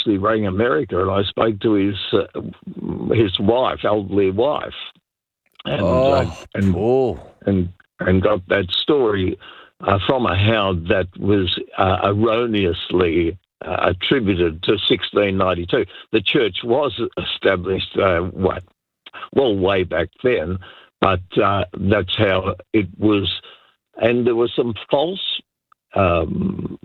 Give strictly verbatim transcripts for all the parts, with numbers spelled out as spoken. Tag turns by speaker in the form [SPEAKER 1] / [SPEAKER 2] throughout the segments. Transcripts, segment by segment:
[SPEAKER 1] actually rang America and I spoke to his uh, his wife, elderly wife, and
[SPEAKER 2] Oh,
[SPEAKER 1] uh, and,
[SPEAKER 2] Paul.
[SPEAKER 1] and and got that story uh, from her how that was uh, erroneously uh, attributed to sixteen ninety-two. The church was established uh, what well way back then, but uh, that's how it was, and there were some false um,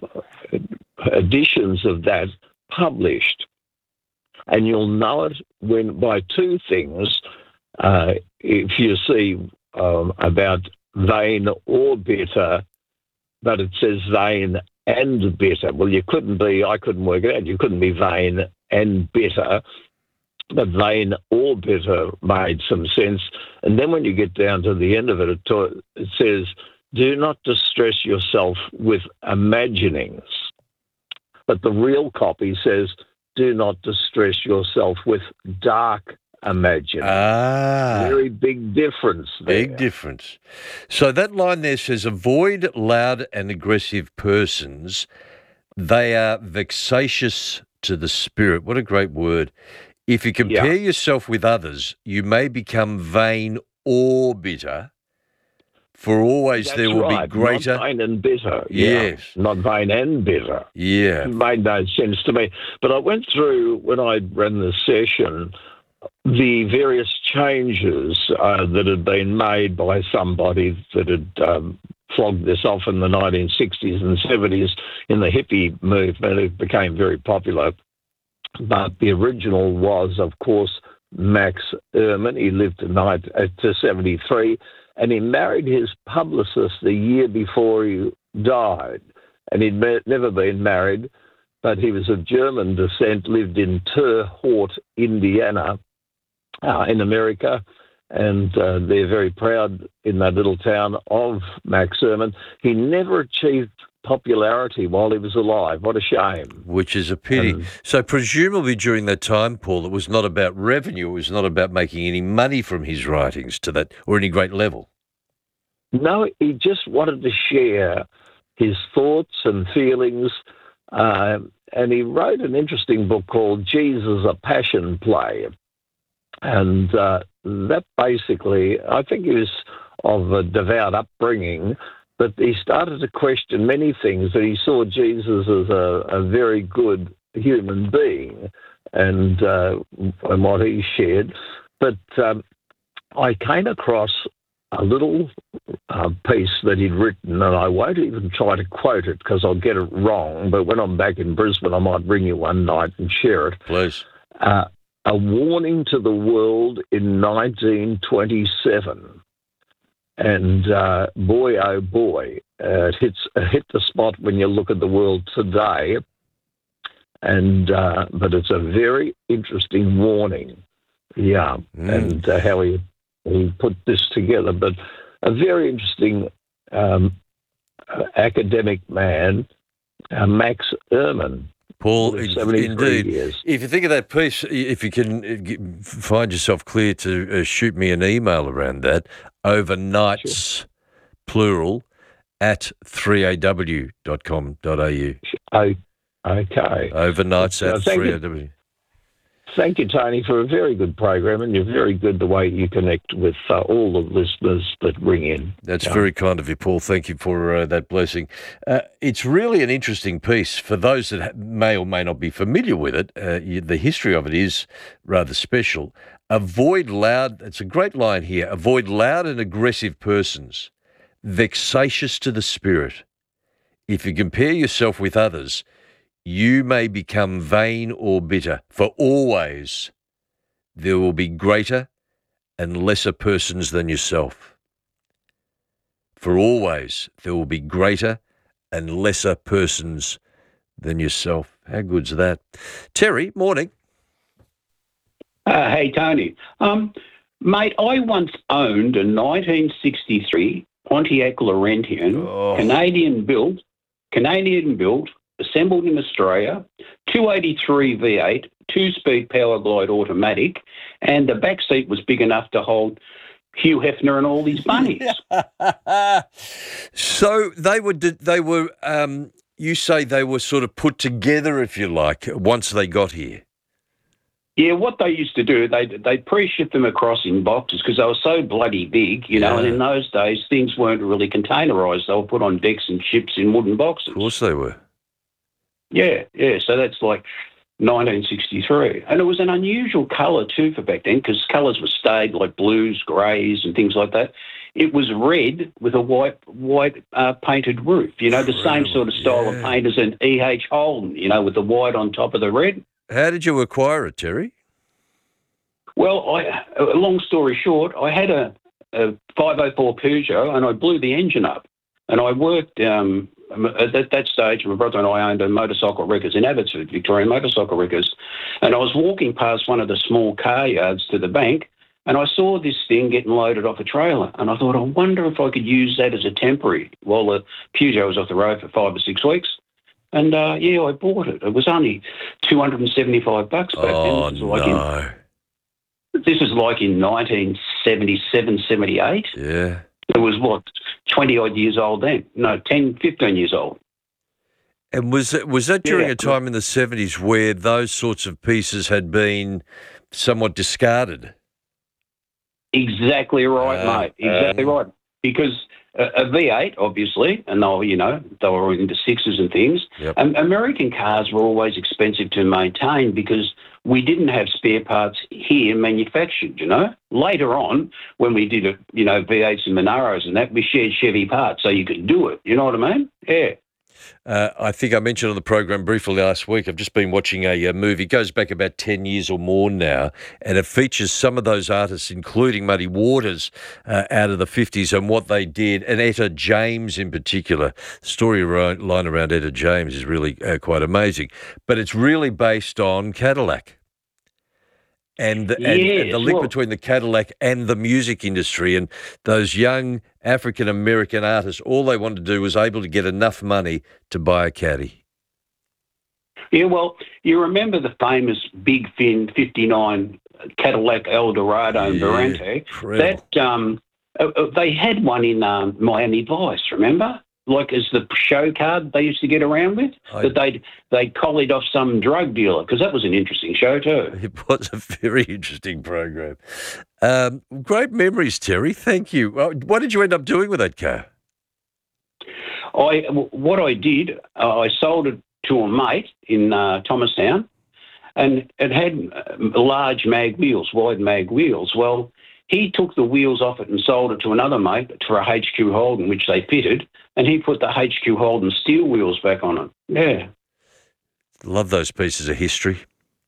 [SPEAKER 1] editions of that published, and you'll know it when by two things. Uh, if you see um, about vain or bitter, but it says vain and bitter. Well, you couldn't be, I couldn't work it out, you couldn't be vain and bitter, but vain or bitter made some sense. And then when you get down to the end of it, it, ta- it says, do not distress yourself with imaginings. But the real copy says, do not distress yourself with dark imaginings.
[SPEAKER 2] Ah.
[SPEAKER 1] Very big difference there.
[SPEAKER 2] Big difference. So that line there says, avoid loud and aggressive persons. They are vexatious to the spirit. What a great word. If you compare
[SPEAKER 1] Yeah.
[SPEAKER 2] yourself with others, you may become vain or bitter. For always
[SPEAKER 1] That's
[SPEAKER 2] there will
[SPEAKER 1] right.
[SPEAKER 2] be greater.
[SPEAKER 1] Not vain and bitter.
[SPEAKER 2] Yes.
[SPEAKER 1] Yeah. Not vain and bitter.
[SPEAKER 2] Yeah.
[SPEAKER 1] It made no sense to me. But I went through, when I ran the session, the various changes uh, that had been made by somebody that had um, flogged this off in the nineteen sixties and seventies in the hippie movement. It became very popular. But the original was, of course, Max Ehrman. He lived to, night, uh, to seventy-three, and he married his publicist the year before he died. And he'd me- never been married, but he was of German descent, lived in Terre Haute, Indiana, uh, in America, and uh, they're very proud in that little town of Max Ehrman. He never achieved popularity while he was alive. What a shame.
[SPEAKER 2] Which is a pity.
[SPEAKER 1] And,
[SPEAKER 2] so presumably during that time, Paul, it was not about revenue. It was not about making any money from his writings to that or any great level.
[SPEAKER 1] no, he just wanted to share his thoughts and feelings, uh, and he wrote an interesting book called Jesus, a Passion Play. And uh, that basically, I think he was of a devout upbringing, but he started to question many things, that he saw Jesus as a, a very good human being and, uh, and what he shared. But um, I came across a little uh, piece that he'd written, and I won't even try to quote it because I'll get it wrong, but when I'm back in Brisbane, I might bring you one night and share it.
[SPEAKER 2] Please.
[SPEAKER 1] Uh, a warning to the world in nineteen twenty-seven. And uh, boy, oh boy, uh, it hits it hit the spot when you look at the world today. And uh, but it's a very interesting warning, yeah,
[SPEAKER 2] Mm.
[SPEAKER 1] and uh, how he he put this together. But a very interesting um, uh, academic man, uh, Max Ehrman.
[SPEAKER 2] Paul,
[SPEAKER 1] Lived
[SPEAKER 2] in-
[SPEAKER 1] seventy-three
[SPEAKER 2] indeed.
[SPEAKER 1] years.
[SPEAKER 2] If you think of that piece, if you can uh, g- find yourself clear to uh, shoot me an email around that, overnights, plural, at three a w dot com dot a u.
[SPEAKER 1] Oh, okay.
[SPEAKER 2] Overnights
[SPEAKER 1] Uh,
[SPEAKER 2] at
[SPEAKER 1] thank
[SPEAKER 2] three
[SPEAKER 1] you.
[SPEAKER 2] a w.
[SPEAKER 1] Thank you, Tony, for a very good program, and you're very good the way you connect with uh, all the listeners that ring in.
[SPEAKER 2] That's
[SPEAKER 1] Yeah.
[SPEAKER 2] very kind of you, Paul. Thank you for uh, that blessing. Uh, it's really an interesting piece for those that ha- may or may not be familiar with it. Uh, you, the history of it is rather special. Avoid loud, it's a great line here, avoid loud and aggressive persons, vexatious to the spirit. If you compare yourself with others, you may become vain or bitter, for always there will be greater and lesser persons than yourself. For always there will be greater and lesser persons than yourself. How good's that? Terry, morning.
[SPEAKER 3] Uh, hey, Tony. Um, mate, I once owned a nineteen sixty-three Pontiac Laurentian,
[SPEAKER 2] Oh.
[SPEAKER 3] Canadian-built, Canadian-built, assembled in Australia, two eighty-three V eight, two-speed power glide automatic, and the back seat was big enough to hold Hugh Hefner and all these bunnies.
[SPEAKER 2] So they were they were um, You say they were sort of put together, if you like, once they got here.
[SPEAKER 3] Yeah, what they used to do, they they pre-ship them across in boxes because they were so bloody big, you know,
[SPEAKER 2] Yeah.
[SPEAKER 3] and in those days things weren't really containerised. They were put on decks and ships in wooden boxes.
[SPEAKER 2] Of course they were.
[SPEAKER 3] Yeah, yeah, so that's like nineteen sixty-three. And it was an unusual colour too for back then because colours were stayed like blues, greys and things like that. It was red with a white white uh, painted roof, you know, the same sort of style
[SPEAKER 2] yeah.
[SPEAKER 3] of paint as an E H Holden, you know, with the white on top of the red.
[SPEAKER 2] How did you acquire it, Terry?
[SPEAKER 3] Well, I, a long story short, I had a, a five oh four Peugeot and I blew the engine up. And I worked, um, at that, that stage, my brother and I owned a motorcycle wreckers in Abbotsford, Victorian Motorcycle Wreckers. And I was walking past one of the small car yards to the bank and I saw this thing getting loaded off a trailer. And I thought, I wonder if I could use that as a temporary while the Peugeot was off the road for five or six weeks. And, uh, yeah, I bought it. It was only two hundred seventy-five bucks back
[SPEAKER 2] Oh,
[SPEAKER 3] then. This was like
[SPEAKER 2] no.
[SPEAKER 3] in, this was like in nineteen seventy-seven, seventy-eight.
[SPEAKER 2] Yeah.
[SPEAKER 3] It was, what, twenty-odd years old then? No, ten, fifteen years old.
[SPEAKER 2] And was it, was that during
[SPEAKER 3] Yeah.
[SPEAKER 2] a time in the seventies where those sorts of pieces had been somewhat discarded?
[SPEAKER 3] Exactly right,
[SPEAKER 2] Uh,
[SPEAKER 3] mate. Exactly
[SPEAKER 2] um,
[SPEAKER 3] right. Because a, a V eight, obviously, and they were, you know, they were into sixes and things.
[SPEAKER 2] Yep.
[SPEAKER 3] Um, American cars were always expensive to maintain because we didn't have spare parts here manufactured, you know. Later on, when we did, it, you know, V eights and Monaros and that, we shared Chevy parts so you could do it. You know what I mean? Yeah.
[SPEAKER 2] Uh, I think I mentioned on the program briefly last week, I've just been watching a, a movie, it goes back about ten years or more now, and it features some of those artists, including Muddy Waters, uh, out of the fifties and what they did, and Etta James in particular. The story line around Etta James is really uh, quite amazing. But it's really based on Cadillac. And the, and,
[SPEAKER 3] Yes,
[SPEAKER 2] and the link
[SPEAKER 3] well-
[SPEAKER 2] between the Cadillac and the music industry and those young African-American artists, all they wanted to do was able to get enough money to buy a caddy.
[SPEAKER 3] Yeah, well, you remember the famous big fin fifty-nine Cadillac Eldorado and
[SPEAKER 2] Yeah,
[SPEAKER 3] Barrente?
[SPEAKER 2] incredible.
[SPEAKER 3] That um, uh, uh, they had one in um, Miami Vice, remember? Like as the show card they used to get around with,
[SPEAKER 2] I-
[SPEAKER 3] that they'd they'd collied off some drug dealer because that was an interesting show too.
[SPEAKER 2] It was a very interesting program. Um, great memories, Terry. Thank you. Uh, What did you end up doing with that car?
[SPEAKER 3] I what I did, uh, I sold it to a mate in uh, Thomastown, and it had uh, large mag wheels, wide mag wheels. Well, he took the wheels off it and sold it to another mate for a H Q Holden, which they fitted, and he put the H Q Holden steel wheels back on it. Yeah.
[SPEAKER 2] Love those pieces of history.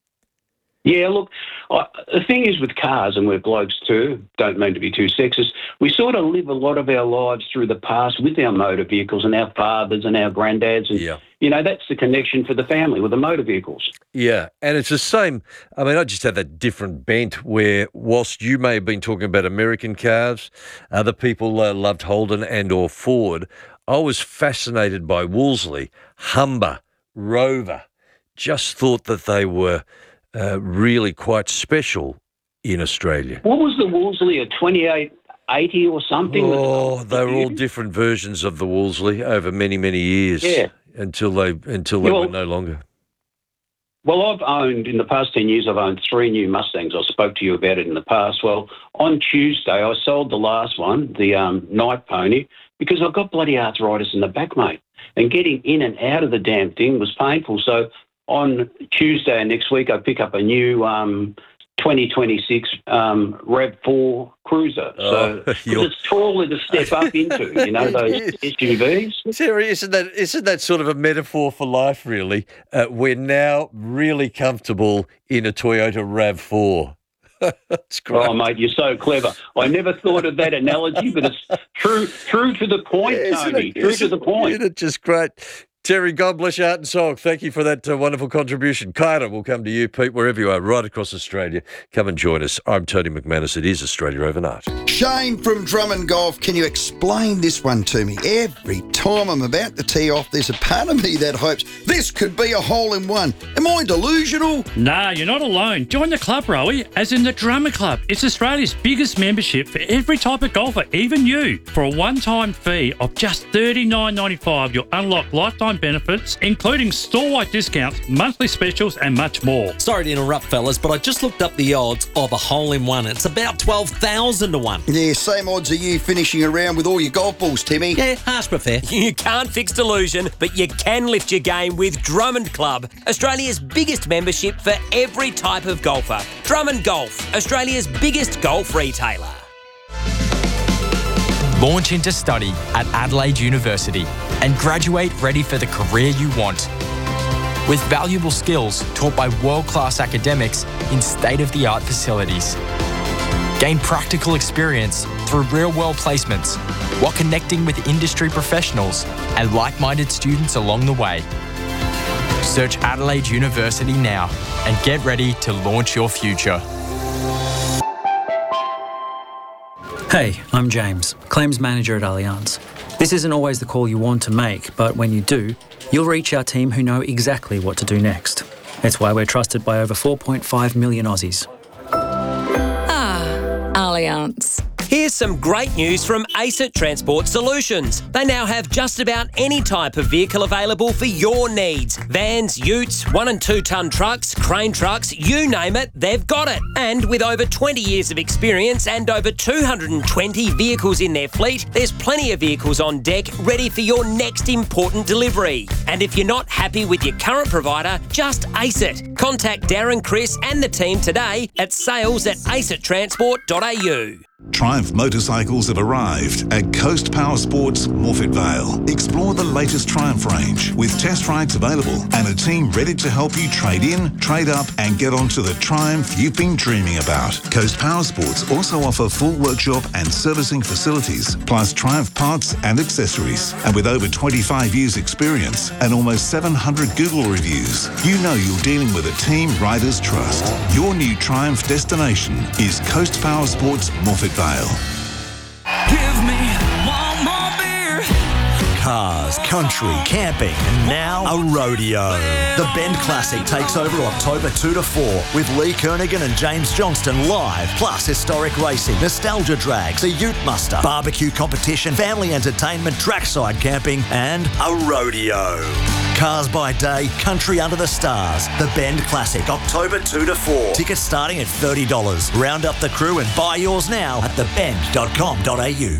[SPEAKER 3] Yeah, look, I, the thing is with cars, and we're blokes too, don't mean to be too sexist, we sort of live a lot of our lives through the past with our motor vehicles and our fathers and our granddads. And,
[SPEAKER 2] Yeah.
[SPEAKER 3] you know, that's the connection for the family with the motor vehicles.
[SPEAKER 2] Yeah, and it's the same. I mean, I just had that different bent where, whilst you may have been talking about American cars, other people uh, loved Holden and or Ford. I was fascinated by Wolseley, Humber, Rover. Just thought that they were uh, really quite special in Australia.
[SPEAKER 3] What was the Wolseley, a twenty-eight eighty or something?
[SPEAKER 2] Oh, they were all different versions of the Wolseley over many, many years.
[SPEAKER 3] Yeah.
[SPEAKER 2] Until they until they
[SPEAKER 3] Yeah, well-
[SPEAKER 2] were no longer.
[SPEAKER 3] Well, I've owned, in the past ten years, I've owned three new Mustangs. I spoke to you about it in the past. Well, on Tuesday, I sold the last one, the um, Night Pony, because I've got bloody arthritis in the back, mate. And getting in and out of the damn thing was painful. So on Tuesday next week, I pick up a new um, twenty twenty-six um, RAV four Cruiser. So
[SPEAKER 2] Oh,
[SPEAKER 3] 'cause
[SPEAKER 2] you're-
[SPEAKER 3] it's taller to step up into, you know, those
[SPEAKER 2] It is.
[SPEAKER 3] S U Vs.
[SPEAKER 2] Terry, isn't that isn't that sort of a metaphor for life? Really, uh, we're now really comfortable in a Toyota RAV four. That's great.
[SPEAKER 3] Oh, mate, you're so clever. I never thought of that analogy, but it's true, true to the point,
[SPEAKER 2] Isn't
[SPEAKER 3] Tony.
[SPEAKER 2] it-
[SPEAKER 3] True to
[SPEAKER 2] isn't-
[SPEAKER 3] the point.
[SPEAKER 2] Isn't it just great? Terry, God bless your heart and soul. Thank you for that uh, wonderful contribution. Kyra will come to you, Pete, wherever you are, right across Australia. Come and join us. I'm Tony McManus. It is Australia Overnight.
[SPEAKER 4] Shane from Drummond Golf, can you explain this one to me? Every time I'm about to tee off, there's a part of me that hopes this could be a hole-in-one. Am I delusional?
[SPEAKER 5] Nah, you're not alone. Join the club, Rowie, as in the Drummer Club. It's Australia's biggest membership for every type of golfer, even you. For a one-time fee of just thirty-nine ninety-five, you'll unlock lifetime excellent benefits, including store-wide discounts, monthly specials and much more.
[SPEAKER 6] Sorry to interrupt, fellas, but I just looked up the odds of a hole-in-one. It's about twelve thousand to one.
[SPEAKER 4] Yeah, same odds are you finishing around with all your golf balls, Timmy.
[SPEAKER 6] Yeah, harsh but fair.
[SPEAKER 7] You can't fix delusion, but you can lift your game with Drummond Club, Australia's biggest membership for every type of golfer. Drummond Golf, Australia's biggest golf retailer.
[SPEAKER 8] Launch into study at Adelaide University and graduate ready for the career you want. With valuable skills taught by world-class academics in state-of-the-art facilities. Gain practical experience through real-world placements while connecting with industry professionals and like-minded students along the way. Search Adelaide University now and get ready to launch your future.
[SPEAKER 9] Hey, I'm James, Claims Manager at Allianz. This isn't always the call you want to make, but when you do, you'll reach our team who know exactly what to do next. That's why we're trusted by over four point five million Aussies.
[SPEAKER 10] Ah, Allianz.
[SPEAKER 7] Here's some great news from ACET Transport Solutions. They now have just about any type of vehicle available for your needs. Vans, utes, one and two tonne trucks, crane trucks, you name it, they've got it. And with over twenty years of experience and over two hundred twenty vehicles in their fleet, there's plenty of vehicles on deck ready for your next important delivery. And if you're not happy with your current provider, just ace it. Contact Darren, Chris and the team today at sales at acet transport dot a u.
[SPEAKER 11] Triumph motorcycles have arrived at Coast Power Sports, Morphett Vale. Explore the latest Triumph range with test rides available and a team ready to help you trade in, trade up and get onto the Triumph you've been dreaming about. Coast Power Sports also offer full workshop and servicing facilities, plus Triumph parts and accessories. And with over twenty-five years experience and almost seven hundred Google reviews, you know you're dealing with a team riders trust. Your new Triumph destination is Coast Power Sports, Morphett Vale.
[SPEAKER 12] Give me one more beer.
[SPEAKER 13] Cars, country, camping, and now a rodeo. The Bend Classic takes over October two to four with Lee Kernaghan and James Johnston live, plus historic racing, nostalgia drags, a ute muster, barbecue competition, family entertainment, trackside camping, and a rodeo. Cars by day, country under the stars. The Bend Classic, October two to four. Tickets starting at thirty dollars. Round up the crew and buy yours now at the bend dot com dot a u.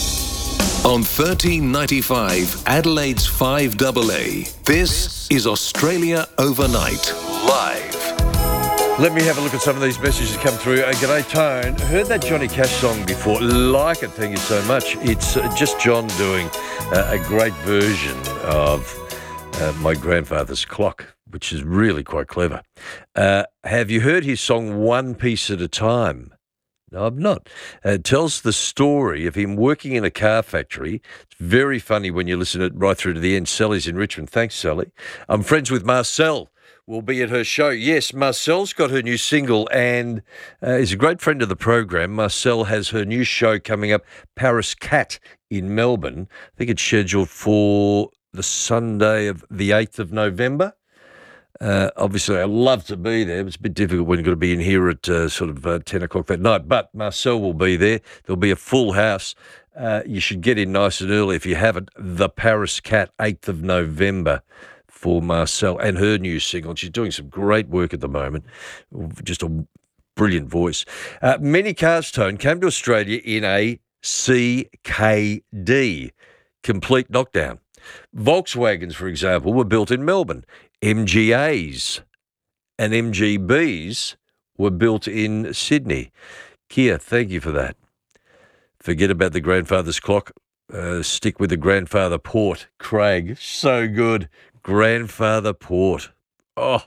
[SPEAKER 14] On thirteen ninety-five, Adelaide's five A A, this is Australia Overnight, live.
[SPEAKER 2] Let me have a look at some of these messages that come through. Uh, G'day, Tone. Heard that Johnny Cash song before. Like it, thank you so much. It's uh, just John doing uh, a great version of uh, My Grandfather's Clock, which is really quite clever. Uh, have you heard his song One Piece at a Time? No, I'm not. Uh, it tells the story of him working in a car factory. It's very funny when you listen to it right through to the end. Sally's in Richmond. Thanks, Sally. I'm friends with Marcel. We'll be at her show. Yes, Marcel's got her new single and uh, is a great friend of the program. Marcel has her new show coming up, Paris Cat, in Melbourne. I think it's scheduled for the Sunday of the eighth of November. Uh, obviously, I'd love to be there. It's a bit difficult when you've got to be in here at uh, sort of uh, ten o'clock that night. But Marcel will be there. There'll be a full house. Uh, you should get in nice and early if you haven't. The Paris Cat, eighth of November for Marcel and her new single. She's doing some great work at the moment. Just a brilliant voice. Uh, many cars, Tone, came to Australia in a C K D, complete knockdown. Volkswagens, for example, were built in Melbourne. M G As and M G Bs were built in Sydney. Kia, thank you for that. Forget about the grandfather's clock. Uh, stick with the grandfather port. Craig, so good. Grandfather port. Oh,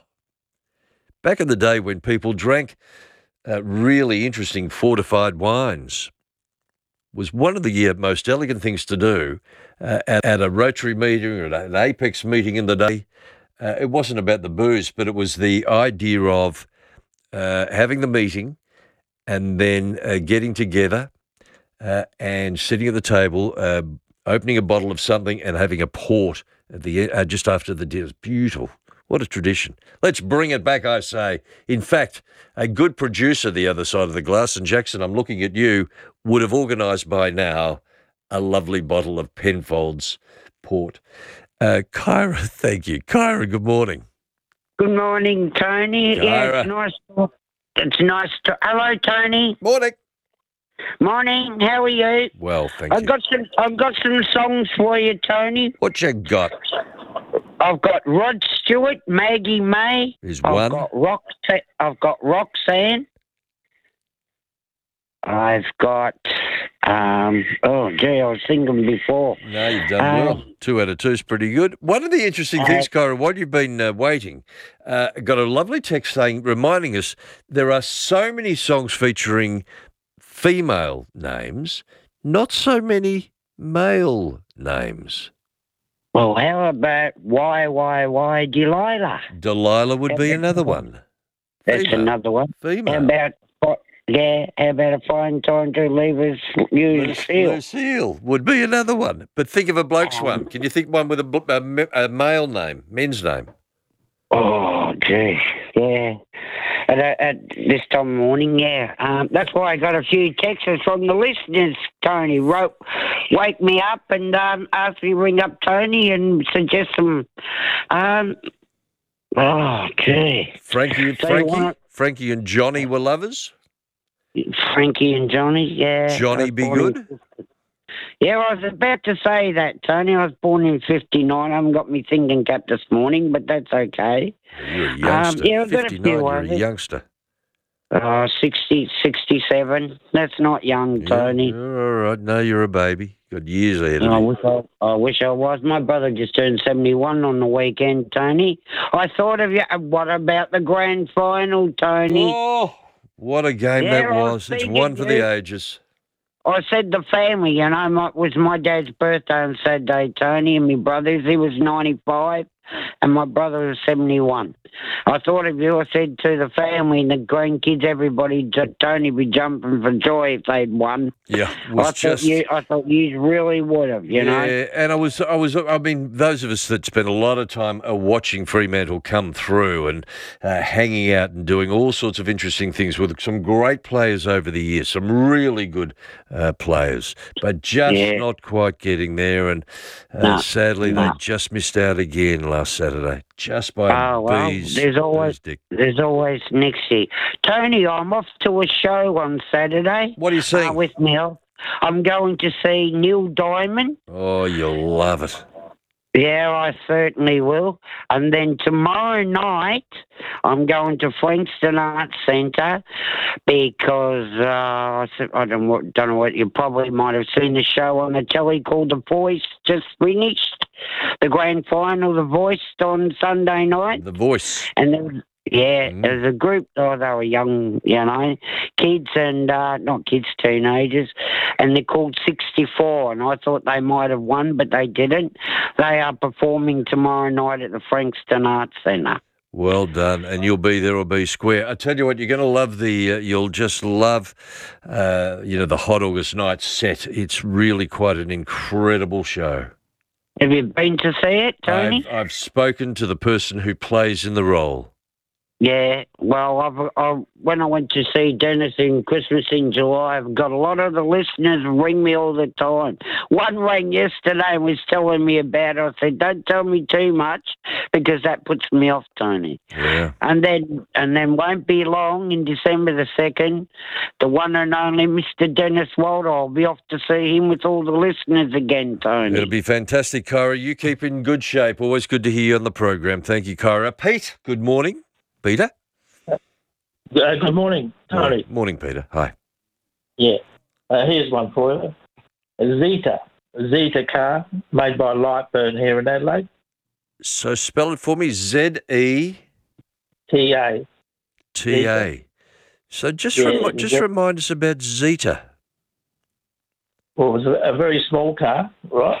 [SPEAKER 2] back in the day when people drank uh, really interesting fortified wines, was one of the uh, most elegant things to do uh, at, at a Rotary meeting or an Apex meeting in the day. Uh, it wasn't about the booze, but it was the idea of uh, having the meeting and then uh, getting together uh, and sitting at the table, uh, opening a bottle of something and having a port at the uh, just after the dinner. It's beautiful. What a tradition. Let's bring it back, I say. In fact, a good producer the other side of the glass, and Jackson, I'm looking at you, would have organised by now a lovely bottle of Penfolds port. Uh, Kyra, thank you. Kyra, good morning.
[SPEAKER 15] Good morning, Tony.
[SPEAKER 2] Kyra.
[SPEAKER 15] Yeah, it's nice. To, it's nice to. Hello, Tony.
[SPEAKER 2] Morning.
[SPEAKER 15] Morning. How are you?
[SPEAKER 2] Well, thank
[SPEAKER 15] I've
[SPEAKER 2] you.
[SPEAKER 15] got some. I've got some songs for you, Tony.
[SPEAKER 2] What you got?
[SPEAKER 15] I've got Rod Stewart, Maggie May.
[SPEAKER 2] Is
[SPEAKER 15] I've
[SPEAKER 2] one.
[SPEAKER 15] got Rox. I've got Roxanne. I've got. Um, oh, gee, I was thinking before.
[SPEAKER 2] No, you've done
[SPEAKER 15] Um,
[SPEAKER 2] well. Two out of two is pretty good. One of the interesting things, Kyra, while you've been uh, waiting, uh, got a lovely text saying, reminding us there are so many songs featuring female names, not so many male names.
[SPEAKER 15] Well, how about Why, Why, Why, Delilah?
[SPEAKER 2] Delilah would be another one.
[SPEAKER 15] That's
[SPEAKER 2] Female.
[SPEAKER 15] another one.
[SPEAKER 2] Female.
[SPEAKER 15] How about, yeah, how about A Fine Time to Leave Us Lucille?
[SPEAKER 2] Lucille would be another one. But think of a bloke's one. Can you think one with a, bl- a, m- a male name, men's name?
[SPEAKER 15] Oh, gee, yeah. At, at this time of morning, yeah. Um, that's why I got a few texts from the listeners. Tony wrote, wake me up and um, asked me to ring up Tony and suggest some. Um, oh, gee.
[SPEAKER 2] Frankie,
[SPEAKER 15] So you
[SPEAKER 2] Frankie,
[SPEAKER 15] wanna-
[SPEAKER 2] Frankie and Johnny were lovers.
[SPEAKER 15] Frankie and Johnny, yeah.
[SPEAKER 2] Johnny
[SPEAKER 15] I was
[SPEAKER 2] be
[SPEAKER 15] born in-
[SPEAKER 2] good.
[SPEAKER 15] Yeah, I was about to say that, Tony. I was born in fifty-nine. I haven't got me thinking cap this morning, but that's okay.
[SPEAKER 2] You're a youngster.
[SPEAKER 15] Um, yeah, I've got a
[SPEAKER 2] fifty-nine,
[SPEAKER 15] few
[SPEAKER 2] you're a
[SPEAKER 15] others.
[SPEAKER 2] youngster.
[SPEAKER 15] Uh, sixty, sixty-seven. That's not young, Tony.
[SPEAKER 2] You're all right. No, you're a baby. Got years ahead of
[SPEAKER 15] I
[SPEAKER 2] you.
[SPEAKER 15] wish I, I wish I was. My brother just turned seventy-one on the weekend, Tony. I thought of you. What about the grand final, Tony?
[SPEAKER 2] Oh, what a game
[SPEAKER 15] Yeah,
[SPEAKER 2] that
[SPEAKER 15] I was
[SPEAKER 2] was. It's
[SPEAKER 15] thinking,
[SPEAKER 2] one for the
[SPEAKER 15] dude.
[SPEAKER 2] ages.
[SPEAKER 15] I said the family, you know, my, it was my dad's birthday on Saturday, Tony, and my brother's. He was ninety-five, and my brother was seventy-one. I thought of you. I said to the family and the grandkids, everybody, j- Tony be jumping for joy if they'd won.
[SPEAKER 2] Yeah, it
[SPEAKER 15] I
[SPEAKER 2] was
[SPEAKER 15] thought
[SPEAKER 2] just.
[SPEAKER 15] you. I thought you really would have, you
[SPEAKER 2] yeah,
[SPEAKER 15] know.
[SPEAKER 2] and I was, I was, I mean, those of us that spent a lot of time uh, watching Fremantle come through and uh, hanging out and doing all sorts of interesting things with some great players over the years, some really good uh, players, but just
[SPEAKER 15] Yeah.
[SPEAKER 2] not quite getting there. And uh,
[SPEAKER 15] No,
[SPEAKER 2] sadly,
[SPEAKER 15] no.
[SPEAKER 2] they just missed out again last Saturday, just by
[SPEAKER 15] Oh, well,
[SPEAKER 2] bees.
[SPEAKER 15] there's always
[SPEAKER 2] bees dick.
[SPEAKER 15] there's always next year. Tony, I'm off to a show on Saturday.
[SPEAKER 2] What are you seeing?
[SPEAKER 15] Uh, with Neil. I'm going to see Neil Diamond.
[SPEAKER 2] Oh, you'll love it.
[SPEAKER 15] Yeah, I certainly will. And then tomorrow night, I'm going to Frankston Arts Centre because uh, I s- I don't, know- don't know what, you probably might have seen the show on the telly called The Voice, just finished. The grand final, The Voice, on Sunday night.
[SPEAKER 2] The Voice.
[SPEAKER 15] And there was, yeah,
[SPEAKER 2] Mm.
[SPEAKER 15] there was a group, oh, they were young, you know, kids and, uh, not kids, teenagers, and they're called sixty-four, and I thought they might have won, but they didn't. They are performing tomorrow night at the Frankston Arts Centre.
[SPEAKER 2] Well done, and you'll be there or be square. I tell you what, you're going to love the. Uh, you'll just love, uh, you know, the Hot August Night set. It's really quite an incredible show.
[SPEAKER 15] Have you been to see it, Tony?
[SPEAKER 2] I've, I've spoken to the person who plays in the role.
[SPEAKER 15] Yeah, well, I've, I, when I went to see Dennis in Christmas in July, I've got a lot of the listeners ring me all the time. One rang yesterday and was telling me about it. I said, don't tell me too much because that puts me off, Tony.
[SPEAKER 2] Yeah.
[SPEAKER 15] And then, and then won't be long, in December the second, the one and only Mister Dennis Walter. I'll be off to see him with all the listeners again, Tony.
[SPEAKER 2] It'll be fantastic, Kyra. You keep in good shape. Always good to hear you on the program. Thank you, Kyra. Pete, good morning. Peter?
[SPEAKER 16] Uh, good morning, Tony.
[SPEAKER 2] Morning, morning, Peter. Hi.
[SPEAKER 16] Yeah. Uh, here's one for you. A Zeta. A Zeta car made by Lightburn here in Adelaide.
[SPEAKER 2] So spell it for me. Z E
[SPEAKER 16] T A.
[SPEAKER 2] T A. So just
[SPEAKER 16] Yeah,
[SPEAKER 2] remi- just
[SPEAKER 16] Zeta.
[SPEAKER 2] remind us about Zeta.
[SPEAKER 16] Well, it was a, a very small car, right?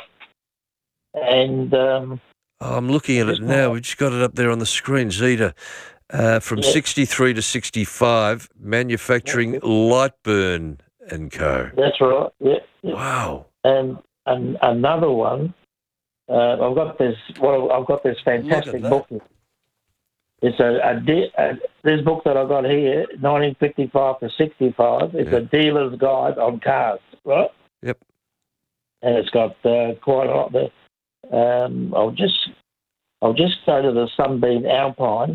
[SPEAKER 16] And um,
[SPEAKER 2] Oh, I'm looking at it now. We've just got it up there on the screen. Zeta. Uh, from
[SPEAKER 16] Yeah.
[SPEAKER 2] sixty-three to sixty-five, manufacturing Lightburn and Co.
[SPEAKER 16] that's right. Yeah. yeah.
[SPEAKER 2] Wow.
[SPEAKER 16] And, and another one. Uh, I've got this. Well, I've got this fantastic
[SPEAKER 2] that.
[SPEAKER 16] book. It's a, a, de- a this book that I got here, nineteen fifty-five to sixty-five. It's
[SPEAKER 2] Yeah.
[SPEAKER 16] a dealer's guide on cars, right?
[SPEAKER 2] Yep.
[SPEAKER 16] And it's got uh, quite a lot there. Um, I'll just I'll just go to the Sunbeam Alpine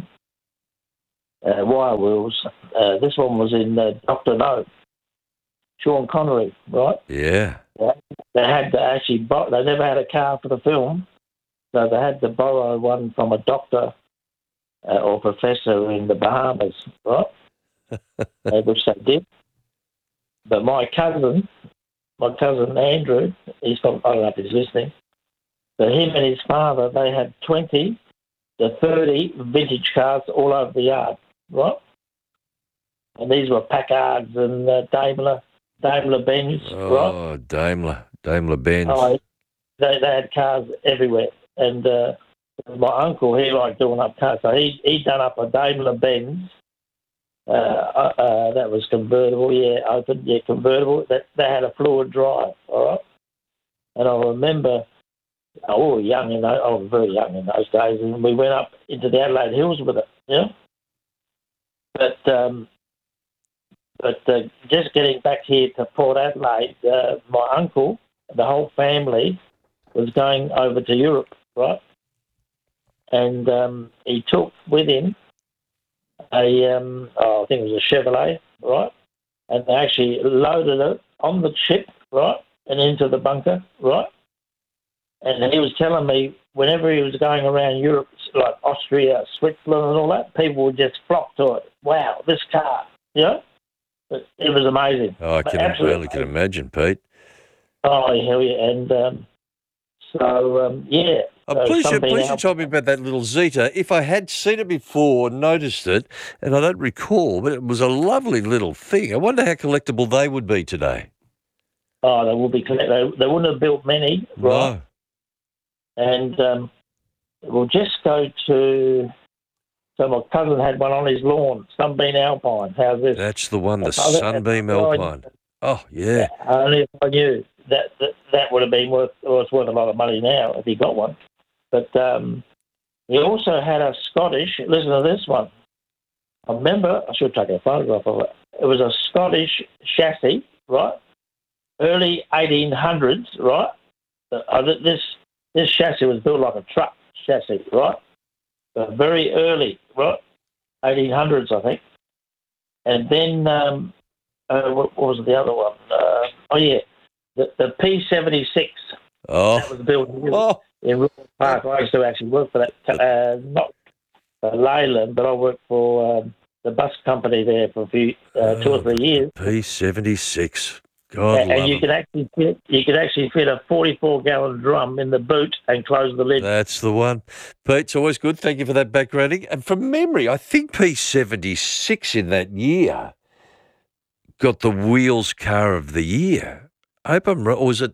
[SPEAKER 16] uh, wire wheels. Uh, this one was in uh, Doctor No, Sean Connery, right?
[SPEAKER 2] Yeah.
[SPEAKER 16] They had to actually, bo- they never had a car for the film, so they had to borrow one from a doctor uh, or professor in the Bahamas, right? uh, which they did. But my cousin, my cousin Andrew, he's from, I don't know if he's listening, but him and his father, they had twenty to thirty vintage cars all over the yard, right? And these were Packards and uh, Daimler, Daimler Benz,
[SPEAKER 2] Oh,
[SPEAKER 16] right?
[SPEAKER 2] Daimler, Daimler Benz.
[SPEAKER 16] Oh, they, they had cars everywhere. And uh, my uncle, he liked doing up cars. So he he done up a Daimler Benz uh, uh, uh, that was convertible, yeah, open, yeah, convertible. That they had a fluid drive, all right. And I remember, I was young in those, I was very young in those days, and we went up into the Adelaide Hills with it, you know. But um, but uh, just getting back here to Port Adelaide, uh, my uncle, the whole family, was going over to Europe, right? And um, he took with him a, um, oh, I think it was a Chevrolet, right? And they actually loaded it on the ship, right, and into the bunker, right? And he was telling me whenever he was going around Europe, like Austria, Switzerland and all that, people would just flock to it. Wow, this car, you know? It, it was amazing.
[SPEAKER 2] Oh, I can
[SPEAKER 16] Absolutely
[SPEAKER 2] only can imagine, Pete.
[SPEAKER 16] Oh, hell yeah. And um, so, um, yeah.
[SPEAKER 2] Oh,
[SPEAKER 16] so
[SPEAKER 2] please, you,
[SPEAKER 16] something
[SPEAKER 2] please you
[SPEAKER 16] else-
[SPEAKER 2] told me about that little Zeta. If I had seen it before, noticed it, and I don't recall, but it was a lovely little thing. I wonder how collectible they would be today.
[SPEAKER 16] Oh, they will be collect- they, they wouldn't have built many, right?
[SPEAKER 2] No.
[SPEAKER 16] And um, we'll just go to. So my cousin had one on his lawn, Sunbeam Alpine. How's this?
[SPEAKER 2] That's the one, the
[SPEAKER 16] Oh, that-
[SPEAKER 2] Sunbeam
[SPEAKER 16] oh,
[SPEAKER 2] Alpine. Oh, yeah.
[SPEAKER 16] Only if I knew that, that that would have been worth. Well, it's worth a lot of money now if he got one. But um, he also had a Scottish. Listen to this one. I remember. I should take a photograph of it. It was a Scottish chassis, right? Early eighteen hundreds, right? Uh, this this chassis was built like a truck chassis, right? But very early, right? eighteen hundreds, I think. And then um, uh, what, what was the other one? Uh, oh yeah, the the P seventy-six.
[SPEAKER 2] Oh.
[SPEAKER 16] That was built in,
[SPEAKER 2] oh.
[SPEAKER 16] in Rural Park. I used to actually work for that. Uh, not uh, Leyland, but I worked for um, the bus company there for a few, uh, two or three years.
[SPEAKER 2] P seventy-six. God
[SPEAKER 16] and
[SPEAKER 2] love
[SPEAKER 16] and you
[SPEAKER 2] them.
[SPEAKER 16] could actually fit, you could actually fit a forty-four gallon drum in the boot and close the lid.
[SPEAKER 2] That's the one. Pete, it's always good. Thank you for that backgrounding. And from memory, I think P seventy-six in that year got the Wheels Car of the Year. I hope I'm right. Or was it,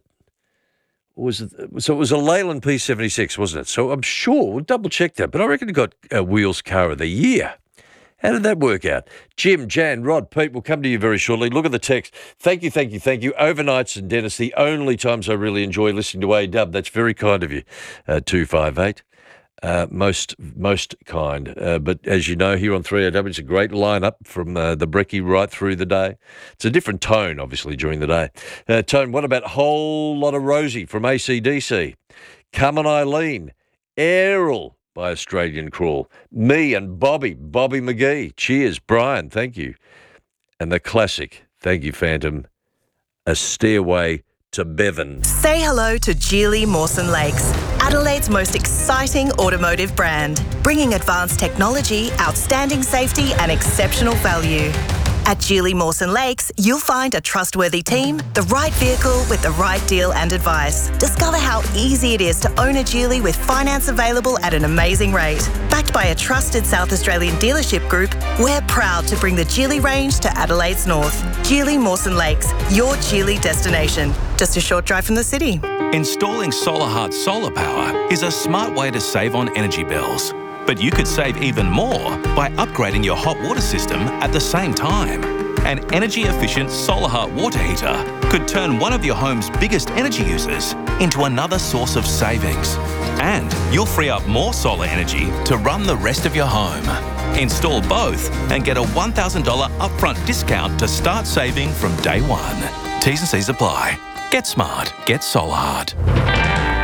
[SPEAKER 2] or was it, so it was a Leyland P seventy-six, wasn't it? So I'm sure, we'll double check that, but I reckon it got uh, Wheels Car of the Year. How did that work out? Jim, Jan, Rod, Pete, we'll come to you very shortly. Look at the text. Thank you, thank you, thank you. Overnights and Dennis, the only times I really enjoy listening to A-Dub. That's very kind of you, uh, two five eight. Uh, most most kind. Uh, but as you know, here on three A W, it's a great lineup from uh, the brekkie right through the day. It's a different tone, obviously, during the day. Uh, tone, what about Whole Lot of Rosie from A C D C? Come on, Eileen. Errol by Australian Crawl. Me and Bobby, Bobby McGee. Cheers, Brian. Thank you. And the classic, thank you, Phantom, A Stairway to Bevan.
[SPEAKER 17] Say hello to Geely Mawson Lakes, Adelaide's most exciting automotive brand, bringing advanced technology, outstanding safety and exceptional value. At Geely Mawson Lakes, you'll find a trustworthy team, the right vehicle with the right deal and advice. Discover how easy it is to own a Geely with finance available at an amazing rate. Backed by a trusted South Australian dealership group, we're proud to bring the Geely range to Adelaide's north. Geely Mawson Lakes, your Geely destination. Just a short drive from the city.
[SPEAKER 18] Installing SolarHeart solar power is a smart way to save on energy bills. But you could save even more by upgrading your hot water system at the same time. An energy-efficient SolarHeart water heater could turn one of your home's biggest energy users into another source of savings. And you'll free up more solar energy to run the rest of your home. Install both and get a one thousand dollars upfront discount to start saving from day one. T's and C's apply. Get smart. Get SolarHeart.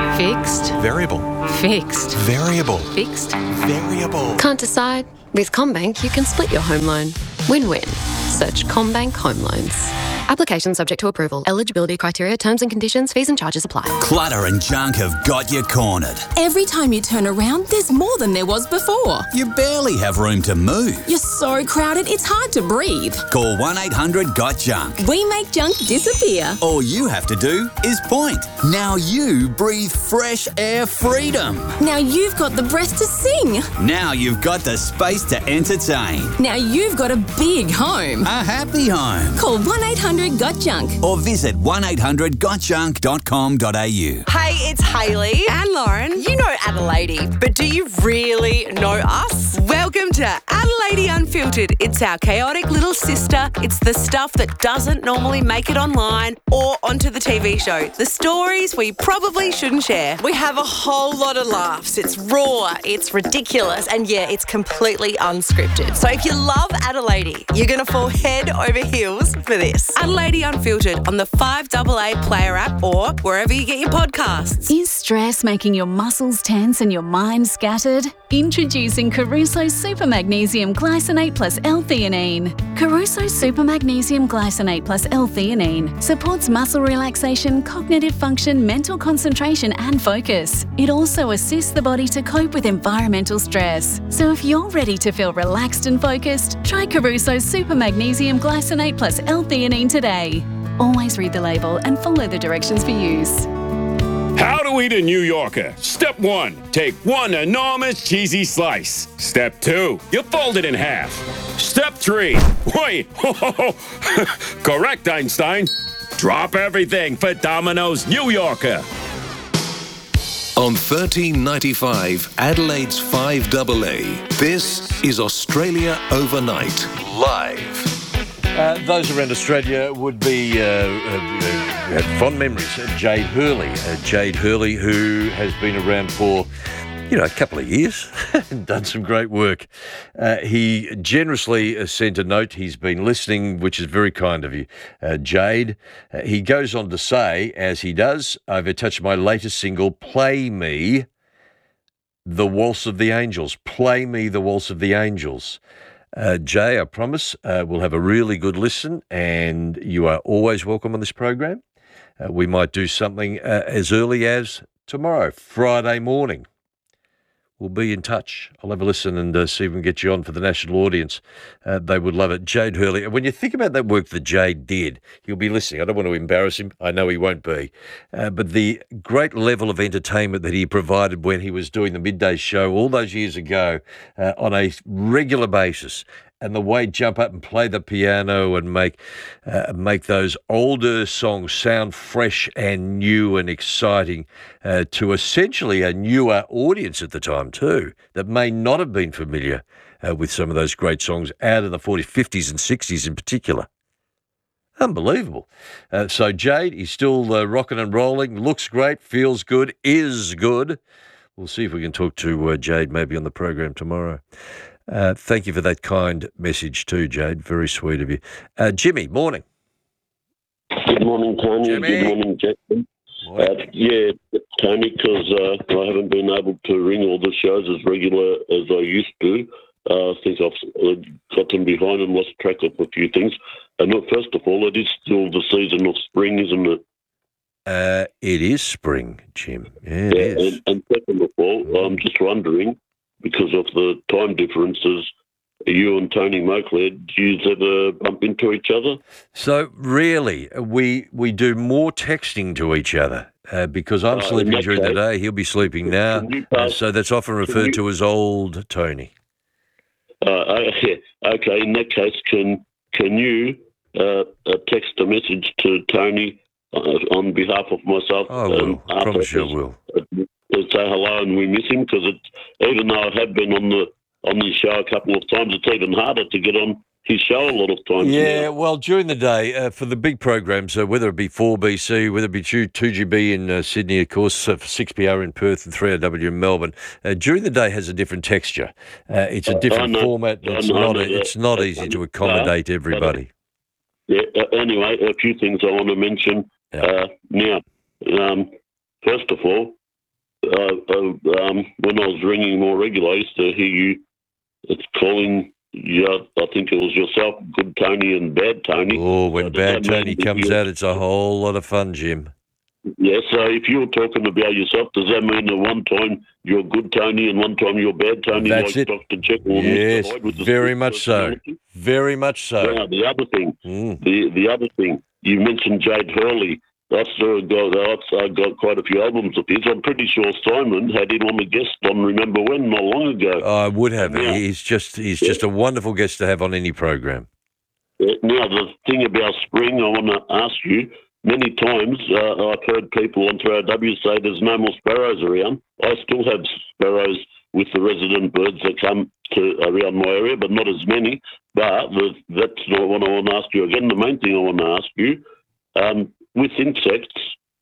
[SPEAKER 19] Fixed.
[SPEAKER 20] Variable.
[SPEAKER 19] Fixed.
[SPEAKER 20] Variable.
[SPEAKER 19] Fixed.
[SPEAKER 20] Variable.
[SPEAKER 19] Can't decide? With CommBank, you can split your home loan. Win-win. Search CommBank Home Loans. Application subject to approval. Eligibility criteria, terms and conditions, fees and charges apply.
[SPEAKER 21] Clutter and junk have got you cornered.
[SPEAKER 22] Every time you turn around, there's more than there was before.
[SPEAKER 21] You barely have room to move.
[SPEAKER 22] You're so crowded, it's hard to breathe.
[SPEAKER 21] Call one eight hundred got junk.
[SPEAKER 22] We make junk disappear.
[SPEAKER 21] All you have to do is point. Now you breathe fresh air freedom.
[SPEAKER 22] Now you've got the breath to sing.
[SPEAKER 21] Now you've got the space to entertain.
[SPEAKER 22] Now you've got a big home.
[SPEAKER 21] A happy home.
[SPEAKER 22] Call one eight hundred got junk.
[SPEAKER 21] Or visit one eight hundred got junk dot com dot a u.
[SPEAKER 23] Hey, it's Hayley and Lauren. You know Adelaide, but do you really know us? Welcome to Adelaide Unfiltered. It's our chaotic little sister. It's the stuff that doesn't normally make it online or onto the T V show. The stories we probably shouldn't share. We have a whole lot of laughs. It's raw, it's ridiculous, and yeah, it's completely unscripted. So if you love Adelaide, you're going to fall head over heels for this. Adelaide Unfiltered on the five A A Player app or wherever you get your podcasts.
[SPEAKER 24] Is stress making your muscles tense and your mind scattered? Introducing Caruso Super Magnesium Glycinate Plus L-theanine. Caruso Super Magnesium Glycinate Plus L-theanine supports muscle relaxation, cognitive function, mental concentration and focus. It also assists the body to cope with environmental stress. So if you're ready to feel relaxed and focused, try Caruso Super Magnesium Glycinate Plus L-theanine today. Always read the label and follow the directions for use.
[SPEAKER 25] How to eat a New Yorker. Step one, take one enormous cheesy slice. Step two, you fold it in half. Step three, wait, correct, Einstein. Drop everything for Domino's New Yorker.
[SPEAKER 14] On thirteen ninety-five, Adelaide's five A A, this is Australia Overnight, live.
[SPEAKER 2] Uh, those around Australia would be uh, uh, uh, fond memories of Jade Hurley. Uh, Jade Hurley, who has been around for, you know, a couple of years and done some great work. Uh, he generously uh, sent a note. He's been listening, which is very kind of you, uh, Jade. Uh, he goes on to say, as he does, I've attached my latest single, Play Me the Waltz of the Angels. Play Me the Waltz of the Angels. Uh, Jay, I promise uh, we'll have a really good listen, and you are always welcome on this program. Uh, we might do something uh, as early as tomorrow, Friday morning. We'll be in touch. I'll have a listen and uh, see if we can get you on for the national audience. Uh, they would love it. Jade Hurley, when you think about that work that Jade did, he'll be listening. I don't want to embarrass him. I know he won't be. Uh, but the great level of entertainment that he provided when he was doing the midday show all those years ago uh, on a regular basis, and the way jump up and play the piano and make uh, make those older songs sound fresh and new and exciting uh, to essentially a newer audience at the time too, that may not have been familiar uh, with some of those great songs out of the forties, fifties and sixties in particular. Unbelievable. Uh, so Jade, he's still uh, rocking and rolling, looks great, feels good, is good. We'll see if we can talk to uh, Jade maybe on the program tomorrow. Uh, thank you for that kind message too, Jade. Very sweet of you. Uh, Jimmy, morning.
[SPEAKER 26] Good morning, Tony.
[SPEAKER 2] Jimmy.
[SPEAKER 26] Good morning, Jackson. Uh, yeah, Tony, because uh, I haven't been able to ring all the shows as regular as I used to. Uh, I think I've uh, gotten behind and lost track of a few things. And uh, first of all, it is still the season of spring, isn't it?
[SPEAKER 2] Uh, it is spring, Jim. Yeah, it
[SPEAKER 26] yeah,
[SPEAKER 2] is.
[SPEAKER 26] And, and second of all, I'm just wondering, because of the time differences, you and Tony Moakler, do you ever bump into each other?
[SPEAKER 2] So really, we we do more texting to each other uh, because I'm
[SPEAKER 26] Uh, in
[SPEAKER 2] sleeping
[SPEAKER 26] that
[SPEAKER 2] during the
[SPEAKER 26] case,
[SPEAKER 2] day. He'll be sleeping now.
[SPEAKER 26] you
[SPEAKER 2] Uh,
[SPEAKER 26] pass-
[SPEAKER 2] so that's often
[SPEAKER 26] can
[SPEAKER 2] referred
[SPEAKER 26] you-
[SPEAKER 2] to as old Tony.
[SPEAKER 26] Uh, okay, in that case, can can you uh, uh, text a message to Tony uh, on behalf of myself?
[SPEAKER 2] I will. I promise you I will.
[SPEAKER 26] Uh, say hello and we miss him, because even though I have been on the on his show a couple of times, it's even harder to get on his show a lot of times.
[SPEAKER 2] Yeah,
[SPEAKER 26] now.
[SPEAKER 2] well, during the day, uh, for the big programs, uh, whether it be four B C, whether it be two G B in uh, Sydney, of course, uh, six P R in Perth and three R W in Melbourne, uh, during the day has a different texture. Uh, it's a
[SPEAKER 26] I
[SPEAKER 2] different
[SPEAKER 26] know-
[SPEAKER 2] format.
[SPEAKER 26] I
[SPEAKER 2] It's
[SPEAKER 26] know
[SPEAKER 2] not,
[SPEAKER 26] that,
[SPEAKER 2] it's not
[SPEAKER 26] uh,
[SPEAKER 2] easy to
[SPEAKER 26] uh,
[SPEAKER 2] accommodate
[SPEAKER 26] but, uh,
[SPEAKER 2] everybody.
[SPEAKER 26] Yeah. Uh, anyway, a few things I want to mention uh, now. Um, first of all, uh, uh, um, when I was ringing more regular, I used to hear you it's calling, yeah, I think it was yourself, Good Tony and Bad Tony.
[SPEAKER 2] Oh, when
[SPEAKER 26] So does
[SPEAKER 2] Bad
[SPEAKER 26] that mean
[SPEAKER 2] Tony
[SPEAKER 26] that
[SPEAKER 2] comes
[SPEAKER 26] you-
[SPEAKER 2] out, it's a whole lot of fun, Jim.
[SPEAKER 26] Yeah, so if you're talking about yourself, does that mean that one time you're Good Tony and one time you're Bad Tony,
[SPEAKER 2] That's
[SPEAKER 26] like
[SPEAKER 2] it.
[SPEAKER 26] Doctor Jekyll and
[SPEAKER 2] Yes,
[SPEAKER 26] Mister Hyde with the
[SPEAKER 2] very
[SPEAKER 26] split
[SPEAKER 2] much so.
[SPEAKER 26] personality?
[SPEAKER 2] Very much so.
[SPEAKER 26] Now, the other thing,
[SPEAKER 2] Mm.
[SPEAKER 26] the the other thing, you mentioned Jade Hurley. That's uh, got, that's uh, got quite a few albums of his. I'm pretty sure Simon had him on the guest on Remember When not long ago.
[SPEAKER 2] I would have.
[SPEAKER 26] Now-
[SPEAKER 2] He's just he's just a wonderful guest to have on any program.
[SPEAKER 26] Uh, Now, the thing about spring, I want to ask you, many times uh, I've heard people on three R W say there's no more sparrows around. I still have sparrows with the resident birds that come to around my area, but not as many. But the, that's not what I want to ask you again. The main thing I want to ask you, um, with insects,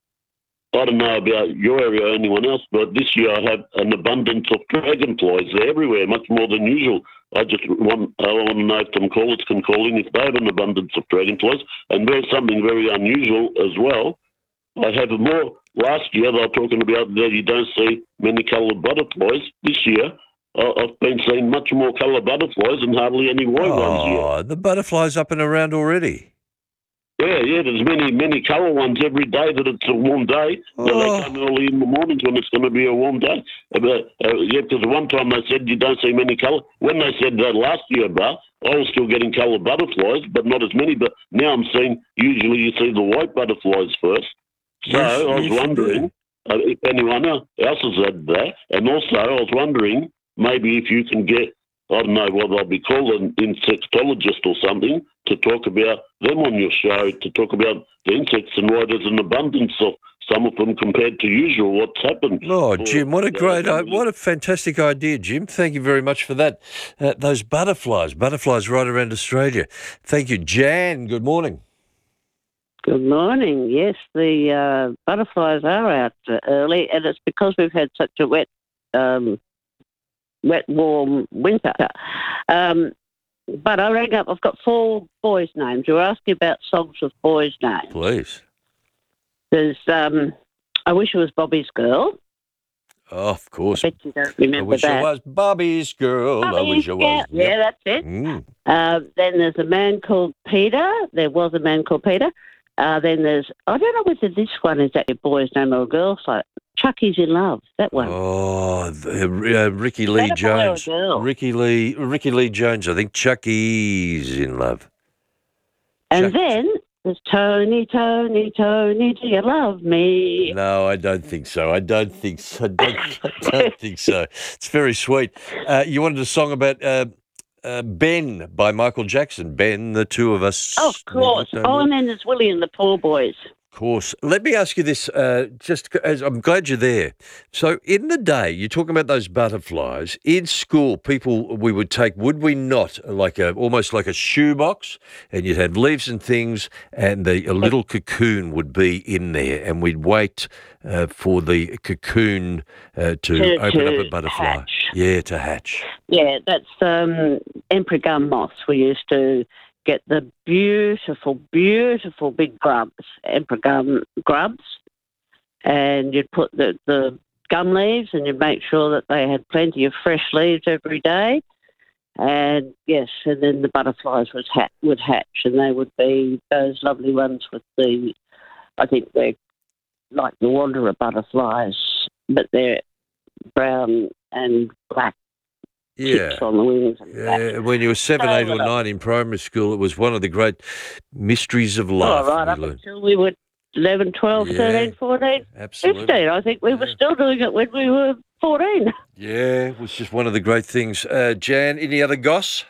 [SPEAKER 26] I don't know about your area or anyone else, but this year I have an abundance of dragonflies. They're everywhere, much more than usual. I just want I want to know if some callers can call in if they have an abundance of dragonflies. And there's something very unusual as well. I have more. Last year they were talking about that you don't see many coloured butterflies. This year I- I've been seeing much more coloured butterflies and hardly any white ones here.
[SPEAKER 2] Oh, the butterflies up and around already.
[SPEAKER 26] Yeah, yeah, there's many, many colour ones every day that it's a warm day. Well,
[SPEAKER 2] Oh.
[SPEAKER 26] they come early in the mornings when it's going to be a warm day. Uh, But, uh, yeah, because one time they said you don't see many colour. When they said that last year, bro, I was still getting coloured butterflies, but not as many. But now I'm seeing, usually you see the white butterflies first. So
[SPEAKER 2] Yes,
[SPEAKER 26] I was
[SPEAKER 2] yes,
[SPEAKER 26] wondering uh, if anyone else has had that. And also I was wondering maybe if you can get, I don't know what they'll be called, an insectologist or something, to talk about them on your show, to talk about the insects and why there's an abundance of some of them compared to usual. What's happened?
[SPEAKER 2] Oh,
[SPEAKER 26] for-
[SPEAKER 2] Jim, what a
[SPEAKER 26] uh,
[SPEAKER 2] great, i- what a fantastic idea, Jim. Thank you very much for that. Uh, those butterflies, butterflies right around Australia. Thank you. Jan, good morning.
[SPEAKER 1] Good morning. Yes, the uh, butterflies are out uh, early, and it's because we've had such a wet, um, wet, warm winter. Um, but I rang up. I've got four boys' names. You were asking about songs with boys' names.
[SPEAKER 2] Please.
[SPEAKER 1] There's, um, I wish it was Bobby's Girl.
[SPEAKER 2] Oh, of course.
[SPEAKER 1] I bet you don't
[SPEAKER 2] I
[SPEAKER 1] remember
[SPEAKER 2] wish
[SPEAKER 1] that.
[SPEAKER 2] I was Bobby's girl. I
[SPEAKER 1] Bobby's
[SPEAKER 2] wish I was.
[SPEAKER 1] Girl. Yeah,
[SPEAKER 2] Yep.
[SPEAKER 1] that's it.
[SPEAKER 2] Mm.
[SPEAKER 1] Uh, then there's a man called Peter. There was a man called Peter. Uh, then there's, I don't know whether this one is actually a boy's name or a girl's name. Chucky's in Love, that one.
[SPEAKER 2] Oh, the, uh, Ricky Lee
[SPEAKER 1] that a boy or a
[SPEAKER 2] Jones.
[SPEAKER 1] girl?
[SPEAKER 2] Ricky Lee, Ricky Lee Jones. I think Chucky's in love.
[SPEAKER 1] And then there's Tony, Tony, Tony, do you love me?
[SPEAKER 2] No, I don't think so. I don't think so. I don't, I don't think so. It's very sweet. Uh, you wanted a song about uh, uh, Ben by Michael Jackson. Ben, the two of us.
[SPEAKER 1] Oh, of course.
[SPEAKER 2] Never
[SPEAKER 1] Oh, and then there's Willie and the Poor Boys.
[SPEAKER 2] Of course. Let me ask you this, uh, just as I'm glad you're there. So in the day, you're talking about those butterflies. In school, people, we would take, would we not, like a, almost like a shoebox, and you'd have leaves and things, and the, a little cocoon would be in there, and we'd wait uh, for the cocoon uh, to,
[SPEAKER 1] To-
[SPEAKER 2] open
[SPEAKER 1] to
[SPEAKER 2] up a butterfly.
[SPEAKER 1] hatch.
[SPEAKER 2] Yeah, to hatch.
[SPEAKER 1] Yeah, that's um, emperor gum moths. We used to get the beautiful, beautiful big grubs, emperor gum grubs, and you'd put the, the gum leaves and you'd make sure that they had plenty of fresh leaves every day. And yes, and then the butterflies would, ha- would hatch, and they would be those lovely ones with the, I think they're like the wanderer butterflies, but they're brown and black
[SPEAKER 2] Yeah.
[SPEAKER 1] tips on the wings. And that.
[SPEAKER 2] Yeah, when you were seven,
[SPEAKER 1] Oh,
[SPEAKER 2] eight, or
[SPEAKER 1] well.
[SPEAKER 2] nine in primary school, it was one of the great mysteries of
[SPEAKER 1] Oh,
[SPEAKER 2] life.
[SPEAKER 1] right
[SPEAKER 2] we
[SPEAKER 1] up
[SPEAKER 2] learned.
[SPEAKER 1] until we were eleven, twelve,
[SPEAKER 2] Yeah,
[SPEAKER 1] thirteen, fourteen,
[SPEAKER 2] absolutely.
[SPEAKER 1] fifteen. I think we were still doing it when we were fourteen.
[SPEAKER 2] Yeah, it was just one of the great things. Uh, Jan, any other goss?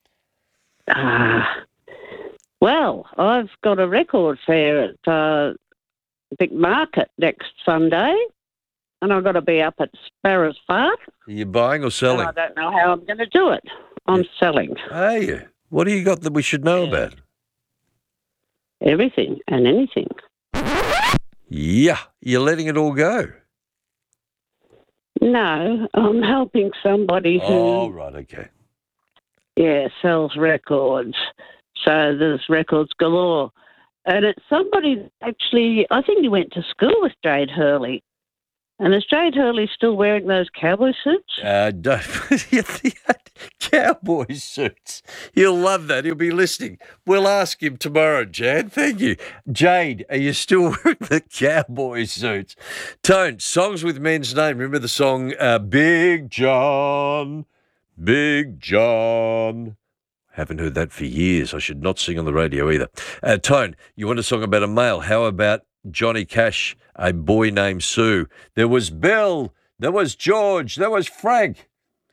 [SPEAKER 1] Ah, well, I've got a record fair at uh, Big Market next Sunday, and I've got to be up at Sparrows Park.
[SPEAKER 2] Are you buying or
[SPEAKER 1] And
[SPEAKER 2] selling?
[SPEAKER 1] I don't know how I'm going to do it. I'm selling
[SPEAKER 2] Are you? What do you got that we should know about?
[SPEAKER 1] everything and anything.
[SPEAKER 2] Yeah, you're letting it all go.
[SPEAKER 1] No, I'm helping somebody who,
[SPEAKER 2] Oh, right, okay.
[SPEAKER 1] yeah, sells records. So there's records galore. And it's somebody that actually, I think he went to school with Jade Hurley. And is Jade Hurley still wearing those cowboy suits?
[SPEAKER 2] Uh, don't, cowboy suits. He'll love that. He'll be listening. We'll ask him tomorrow, Jan. Thank you. Jade, are you still wearing the cowboy suits? Tone, songs with men's name. Remember the song uh, Big John, Big John? Haven't heard that for years. I should not sing on the radio either. Uh, Tone, you want a song about a male? How about Johnny Cash, A Boy Named Sue? There was Bill, there was George, there was Frank.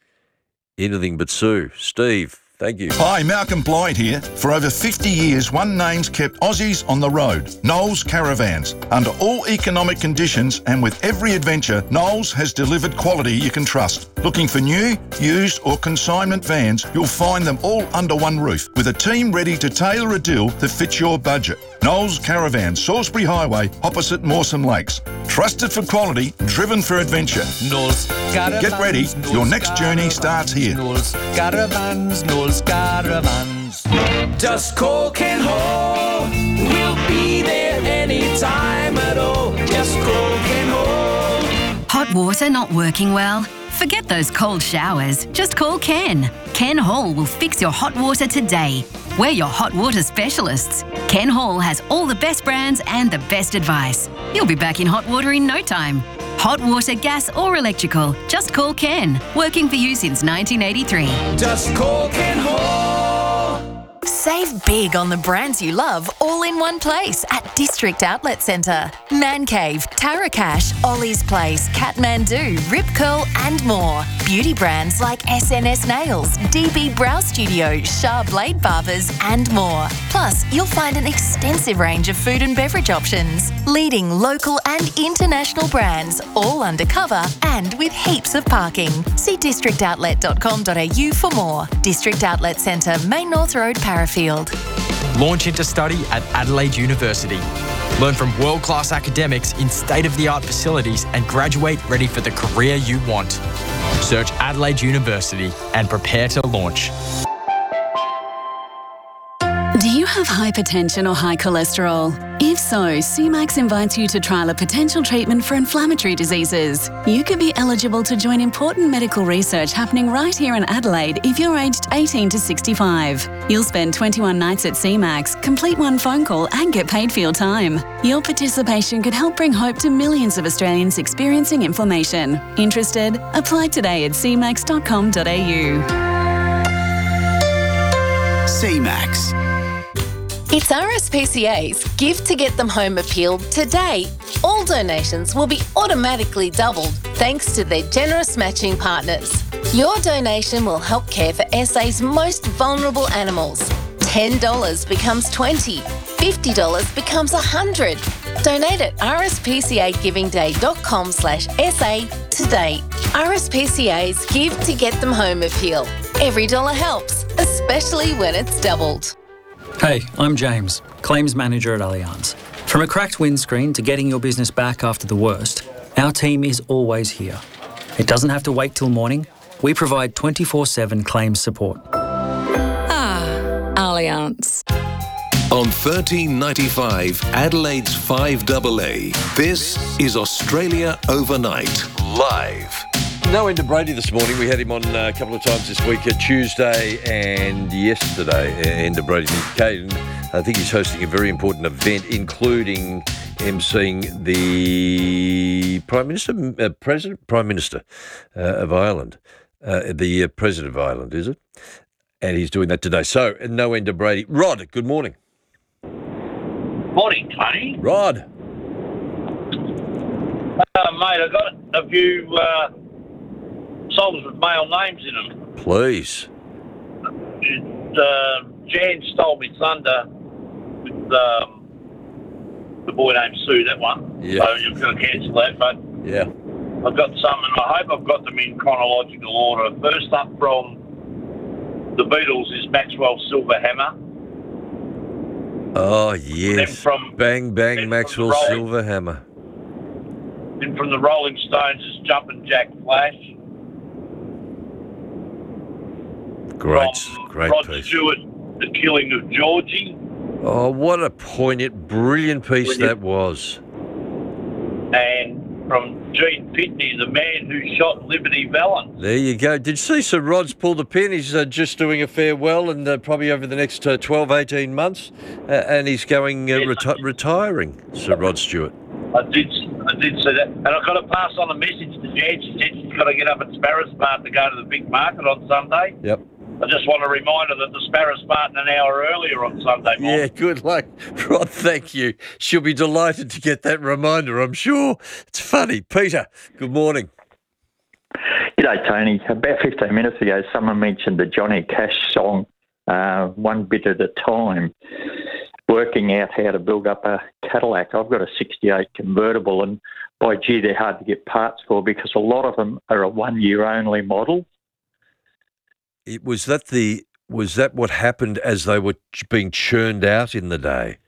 [SPEAKER 2] Anything but Sue. Steve, thank you.
[SPEAKER 3] Hi, Malcolm Blyde here. For over fifty years, One Name's kept Aussies on the road. Knowles Caravans. Under all economic conditions and with every adventure, Knowles has delivered quality you can trust. Looking for new, used or consignment vans, you'll find them all under one roof with a team ready to tailor a deal that fits your budget. Knowles Caravan, Salisbury Highway, opposite Mawson Lakes. Trusted for quality, driven for adventure.
[SPEAKER 12] Knowles Caravans.
[SPEAKER 3] Get ready, your next journey starts here.
[SPEAKER 12] Knowles Caravans, Knowles Caravans. Just call Ken Hall. We'll be there anytime at all. Just call Ken Hall.
[SPEAKER 4] Hot water not working well? Forget those cold showers. Just call Ken. Ken Hall will fix your hot water today. We're your hot water specialists. Ken Hall has all the best brands and the best advice. You'll be back in hot water in no time. Hot water, gas or electrical, just call Ken. Working for you since nineteen eighty-three.
[SPEAKER 12] Just call Ken Hall.
[SPEAKER 17] Save big on the brands you love all in one place at District Outlet Centre. Man Cave, Tarakash, Ollie's Place, Kathmandu, Rip Curl and more. Beauty brands like S N S Nails, D B Brow Studio, Shah Blade Barbers and more. Plus, you'll find an extensive range of food and beverage options. Leading local and international brands, all undercover and with heaps of parking. See district outlet dot com dot a u for more. District Outlet Centre, Main North Road, Parafield.
[SPEAKER 5] Launch into study at Adelaide University. Learn from world-class academics in state-of-the-art facilities and graduate ready for the career you want. Search Adelaide University and prepare to launch.
[SPEAKER 24] Do you have hypertension or high cholesterol? If so, C MAX invites you to trial a potential treatment for inflammatory diseases. You could be eligible to join important medical research happening right here in Adelaide if you're aged eighteen to sixty-five. You'll spend twenty-one nights at C MAX, complete one phone call and get paid for your time. Your participation could help bring hope to millions of Australians experiencing inflammation. Interested? Apply today at c max dot com dot a u.
[SPEAKER 21] C MAX.
[SPEAKER 6] It's R S P C A's Give to Get Them Home appeal today. All donations will be automatically doubled thanks to their generous matching partners. Your donation will help care for S A's most vulnerable animals. ten dollars becomes twenty dollars, fifty dollars becomes one hundred dollars. Donate at r s p c a giving day dot com slash s a today. R S P C A's Give to Get Them Home appeal. Every dollar helps, especially when it's doubled.
[SPEAKER 9] Hey, I'm James, Claims Manager at Allianz. From a cracked windscreen to getting your business back after the worst, our team is always here. It doesn't have to wait till morning. We provide twenty-four seven claims support.
[SPEAKER 10] Ah, Allianz.
[SPEAKER 14] On thirteen ninety-five, Adelaide's five double A, this is Australia Overnight, live.
[SPEAKER 2] No end to Brady this morning. We had him on a couple of times this week, uh, Tuesday and yesterday. End of Brady Caden. I think he's hosting a very important event, including emceeing the Prime Minister, uh, President, Prime Minister uh, of Ireland, uh, the uh, President of Ireland, is it? And he's doing that today. So, no end to Brady. Rod, good morning.
[SPEAKER 8] Morning, Tony.
[SPEAKER 2] Rod.
[SPEAKER 8] Uh, mate, I got a few uh, songs with male names in them.
[SPEAKER 2] Please.
[SPEAKER 8] It, uh, Jan Stole Me Thunder with um, the boy named Sue, that one.
[SPEAKER 2] Yeah.
[SPEAKER 8] So you've got to cancel that, but
[SPEAKER 2] yeah,
[SPEAKER 8] I've got some, and I hope I've got them in chronological order. First up from the Beatles is Maxwell Silver Hammer.
[SPEAKER 2] Oh, yes.
[SPEAKER 8] Then from,
[SPEAKER 2] bang, bang,
[SPEAKER 8] then
[SPEAKER 2] Maxwell
[SPEAKER 8] Rolling,
[SPEAKER 2] Silver Hammer.
[SPEAKER 8] Then from the Rolling Stones is Jumpin' Jack Flash.
[SPEAKER 2] Great,
[SPEAKER 8] from
[SPEAKER 2] great
[SPEAKER 8] Rod
[SPEAKER 2] piece.
[SPEAKER 8] Stewart, The Killing of Georgie.
[SPEAKER 2] Oh, what a poignant, brilliant piece
[SPEAKER 8] Brilliant.
[SPEAKER 2] that was.
[SPEAKER 8] And from Gene Pitney, the man who shot Liberty Valance.
[SPEAKER 2] There you go. Did you see Sir Rod's pull the pin? He's uh, just doing a farewell and uh, probably over the next uh, twelve, eighteen months, uh, and he's going uh, reti- retiring, Sir Rod Stewart.
[SPEAKER 8] I did I did see that. And I've got to pass on a message to Jan. She said she's got to get up at Sparrow Smart to go to the big market on Sunday.
[SPEAKER 2] Yep.
[SPEAKER 8] I just want to remind her that the Sparrow Smart an hour earlier on Sunday morning.
[SPEAKER 2] Yeah, good luck, Rod. Thank you. She'll be delighted to get that reminder, I'm sure. It's funny. Peter, good morning.
[SPEAKER 7] G'day, Tony. About fifteen minutes ago, someone mentioned the Johnny Cash song, uh, One Bit at a Time, working out how to build up a Cadillac. I've got a sixty-eight convertible, and by gee, they're hard to get parts for because a lot of them are a one-year-only model.
[SPEAKER 2] It, was that the was that what happened as they were ch- being churned out in the day?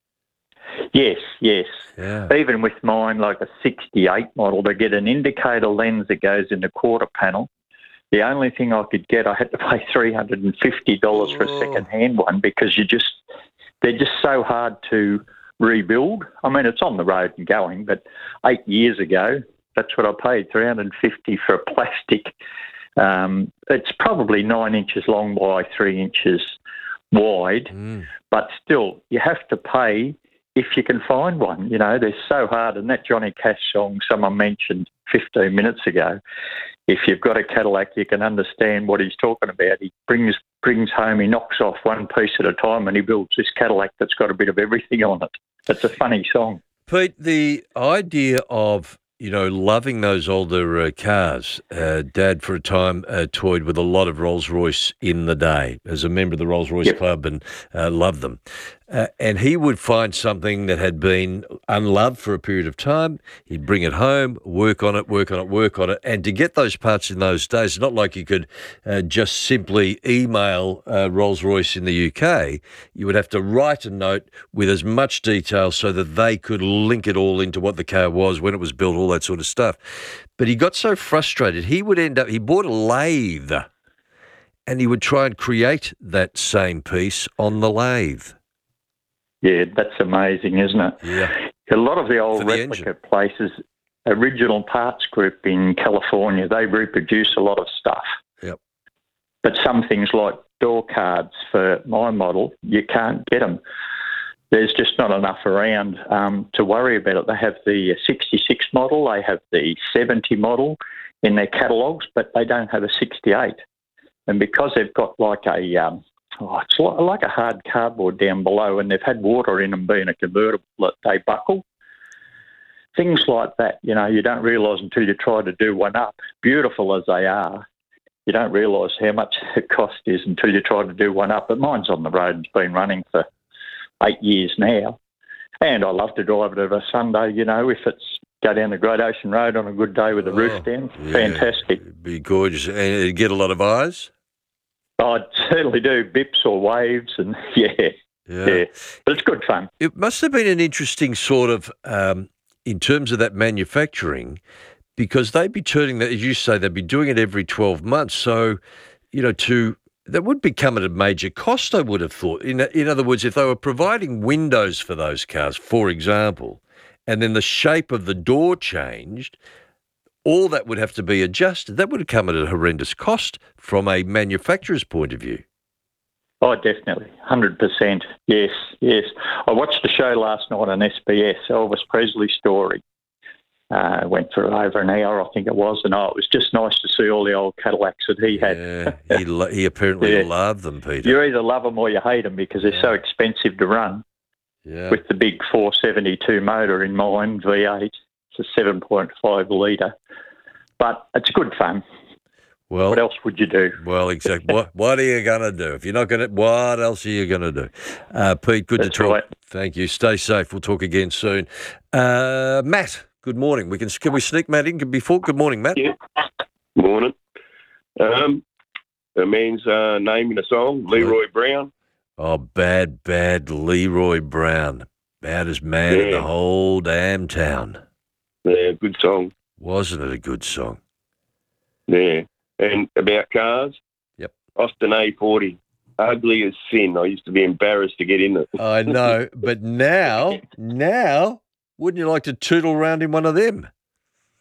[SPEAKER 7] Yes, yes.
[SPEAKER 2] Yeah.
[SPEAKER 7] Even with mine, like a sixty-eight model, they get an indicator lens that goes in the quarter panel. The only thing I could get, I had to pay three hundred fifty dollars for a second-hand one because you just they're just so hard to rebuild. I mean, it's on the road and going, but eight years ago, that's what I paid, three hundred fifty dollars for a plastic. Um, it's probably nine inches long by three inches wide,
[SPEAKER 2] mm.
[SPEAKER 7] but still, you have to pay if you can find one. You know, they're so hard. And that Johnny Cash song someone mentioned fifteen minutes ago, if you've got a Cadillac, you can understand what he's talking about. He brings brings home, he knocks off one piece at a time and he builds this Cadillac that's got a bit of everything on it. It's a funny song.
[SPEAKER 2] Pete, the idea of you know, loving those older uh, cars. Uh, Dad, for a time, uh, toyed with a lot of Rolls-Royce in the day as a member of the Rolls-Royce yep. Club and uh, loved them. Uh, and he would find something that had been unloved for a period of time. He'd bring it home, work on it, work on it, work on it. And to get those parts in those days, it's not like you could uh, just simply email uh, Rolls-Royce in the U K. You would have to write a note with as much detail so that they could link it all into what the car was, when it was built, all that sort of stuff. But he got so frustrated, he would end up, he bought a lathe and he would try and create that same piece on the lathe.
[SPEAKER 7] Yeah, that's amazing, isn't it?
[SPEAKER 2] Yeah.
[SPEAKER 7] A lot of the old
[SPEAKER 2] the
[SPEAKER 7] replica
[SPEAKER 2] engine.
[SPEAKER 7] places, Original Parts Group in California, they reproduce a lot of stuff.
[SPEAKER 2] Yep.
[SPEAKER 7] But some things like door cards for my model, you can't get them. There's just not enough around um, to worry about it. They have the sixty-six model, they have the seventy model in their catalogues, but they don't have a sixty-eight. And because they've got like a... Um, Oh, it's like a hard cardboard down below, and they've had water in them being a convertible that they buckle. Things like that, you know, you don't realise until you try to do one up. Beautiful as they are, you don't realise how much the cost is until you try to do one up. But mine's on the road, it's been running for eight years now. And I love to drive it on a Sunday, you know, if it's go down the Great Ocean Road on a good day with the oh, roof down.
[SPEAKER 2] Yeah,
[SPEAKER 7] fantastic.
[SPEAKER 2] It'd be gorgeous. And it'd get a lot of eyes?
[SPEAKER 7] I certainly do, bips or waves, and yeah,
[SPEAKER 2] yeah,
[SPEAKER 7] yeah. But it's good fun.
[SPEAKER 2] It must have been an interesting sort of, um, in terms of that manufacturing, because they'd be turning that, as you say, they'd be doing it every twelve months. So, you know, to that would become at a major cost, I would have thought. In, in other words, if they were providing windows for those cars, for example, and then the shape of the door changed, all that would have to be adjusted. That would have come at a horrendous cost from a manufacturer's point of view.
[SPEAKER 7] Oh, definitely. one hundred percent. Yes, yes. I watched the show last night on S B S, Elvis Presley's story. Uh, went for over an hour, I think it was, and oh, it was just nice to see all the old Cadillacs that he had.
[SPEAKER 2] Yeah, he, lo- he apparently yeah. loved them, Peter.
[SPEAKER 7] You either love them or you hate them because they're yeah. so expensive to run.
[SPEAKER 2] Yeah.
[SPEAKER 7] With the big four seventy-two motor in mine, V eight. It's a seven point five litre. But it's good fun.
[SPEAKER 2] Well,
[SPEAKER 7] what else would you do?
[SPEAKER 2] Well, exactly. what What are you going to do? If you're not going to, what else are you going to do? Uh, Pete, good
[SPEAKER 7] That's
[SPEAKER 2] to talk.
[SPEAKER 7] Right.
[SPEAKER 2] Thank you. Stay safe. We'll talk again soon. Uh, Matt, good morning. We can Can we sneak Matt in before? Good morning, Matt.
[SPEAKER 11] Yeah. Morning. Um, a man's uh, name in a song, Leroy Brown.
[SPEAKER 2] Oh, bad, bad Leroy Brown. Baddest man yeah. in the whole damn town.
[SPEAKER 11] Yeah, good song.
[SPEAKER 2] Wasn't it a good song?
[SPEAKER 11] Yeah. And about cars?
[SPEAKER 2] Yep.
[SPEAKER 11] Austin A forty. Ugly as sin. I used to be embarrassed to get in it.
[SPEAKER 2] I know. But now, now, wouldn't you like to tootle around in one of them?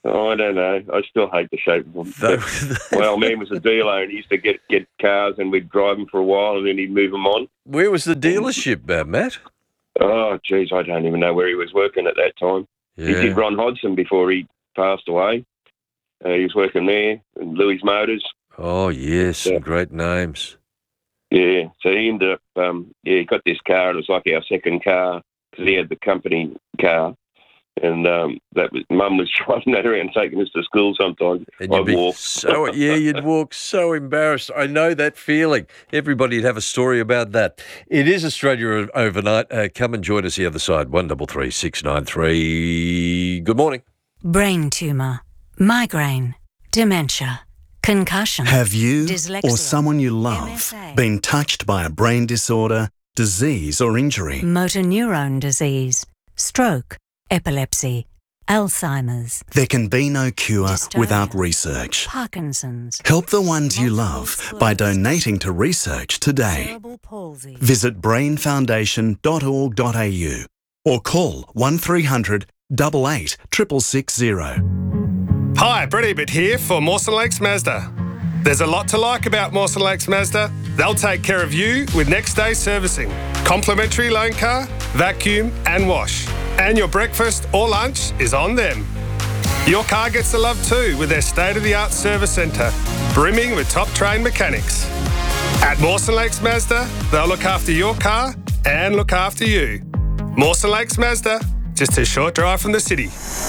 [SPEAKER 11] Oh, I don't know. I still hate the shape of them. Well, man was a dealer and he used to get, get cars and we'd drive them for a while and then he'd move them on.
[SPEAKER 2] Where was the dealership, uh, Matt?
[SPEAKER 11] Oh, geez, I don't even know where he was working at that time.
[SPEAKER 2] Yeah.
[SPEAKER 11] He did Ron Hodgson before he passed away. Uh, he was working there, and Louis Motors.
[SPEAKER 2] Oh, yes, some great names.
[SPEAKER 11] Yeah, so he ended up, um, yeah, he got this car, and it was like our second car, because he had the company car, and um, that was, Mum was driving that around, taking us to school sometimes.
[SPEAKER 2] And
[SPEAKER 11] I'd
[SPEAKER 2] you'd be
[SPEAKER 11] walk.
[SPEAKER 2] so, yeah, you'd walk so embarrassed. I know that feeling. Everybody'd have a story about that. It is Australia Overnight. Uh, come and join us the other side, one three three, six nine three. Good morning.
[SPEAKER 13] Brain tumour, migraine, dementia, concussion.
[SPEAKER 15] Have you
[SPEAKER 13] dyslexia,
[SPEAKER 15] or someone you love
[SPEAKER 13] M S A,
[SPEAKER 15] been touched by a brain disorder, disease or injury?
[SPEAKER 13] motor neurone disease, stroke, epilepsy, Alzheimer's,
[SPEAKER 15] There can be no cure
[SPEAKER 13] Dystonia,
[SPEAKER 15] without research.
[SPEAKER 13] Parkinson's,
[SPEAKER 15] Help the ones you love by donating to research today.
[SPEAKER 13] cerebral palsy.
[SPEAKER 15] Visit brain foundation dot org dot a u or call one three hundred, eight eight, six six zero.
[SPEAKER 16] Hi, Brett Ebert here for Mawson Lakes Mazda. There's a lot to like about Mawson Lakes Mazda. They'll take care of you with next day servicing, complimentary loan car, vacuum and wash. And your breakfast or lunch is on them. Your car gets the love too with their state-of-the-art service centre, brimming with top-trained mechanics. At Mawson Lakes Mazda, they'll look after your car and look after you. Mawson Lakes Mazda, just a short drive from the city.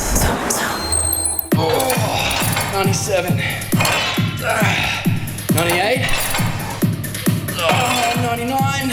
[SPEAKER 18] Oh, ninety-seven. Uh, ninety-eight. Oh, ninety-nine.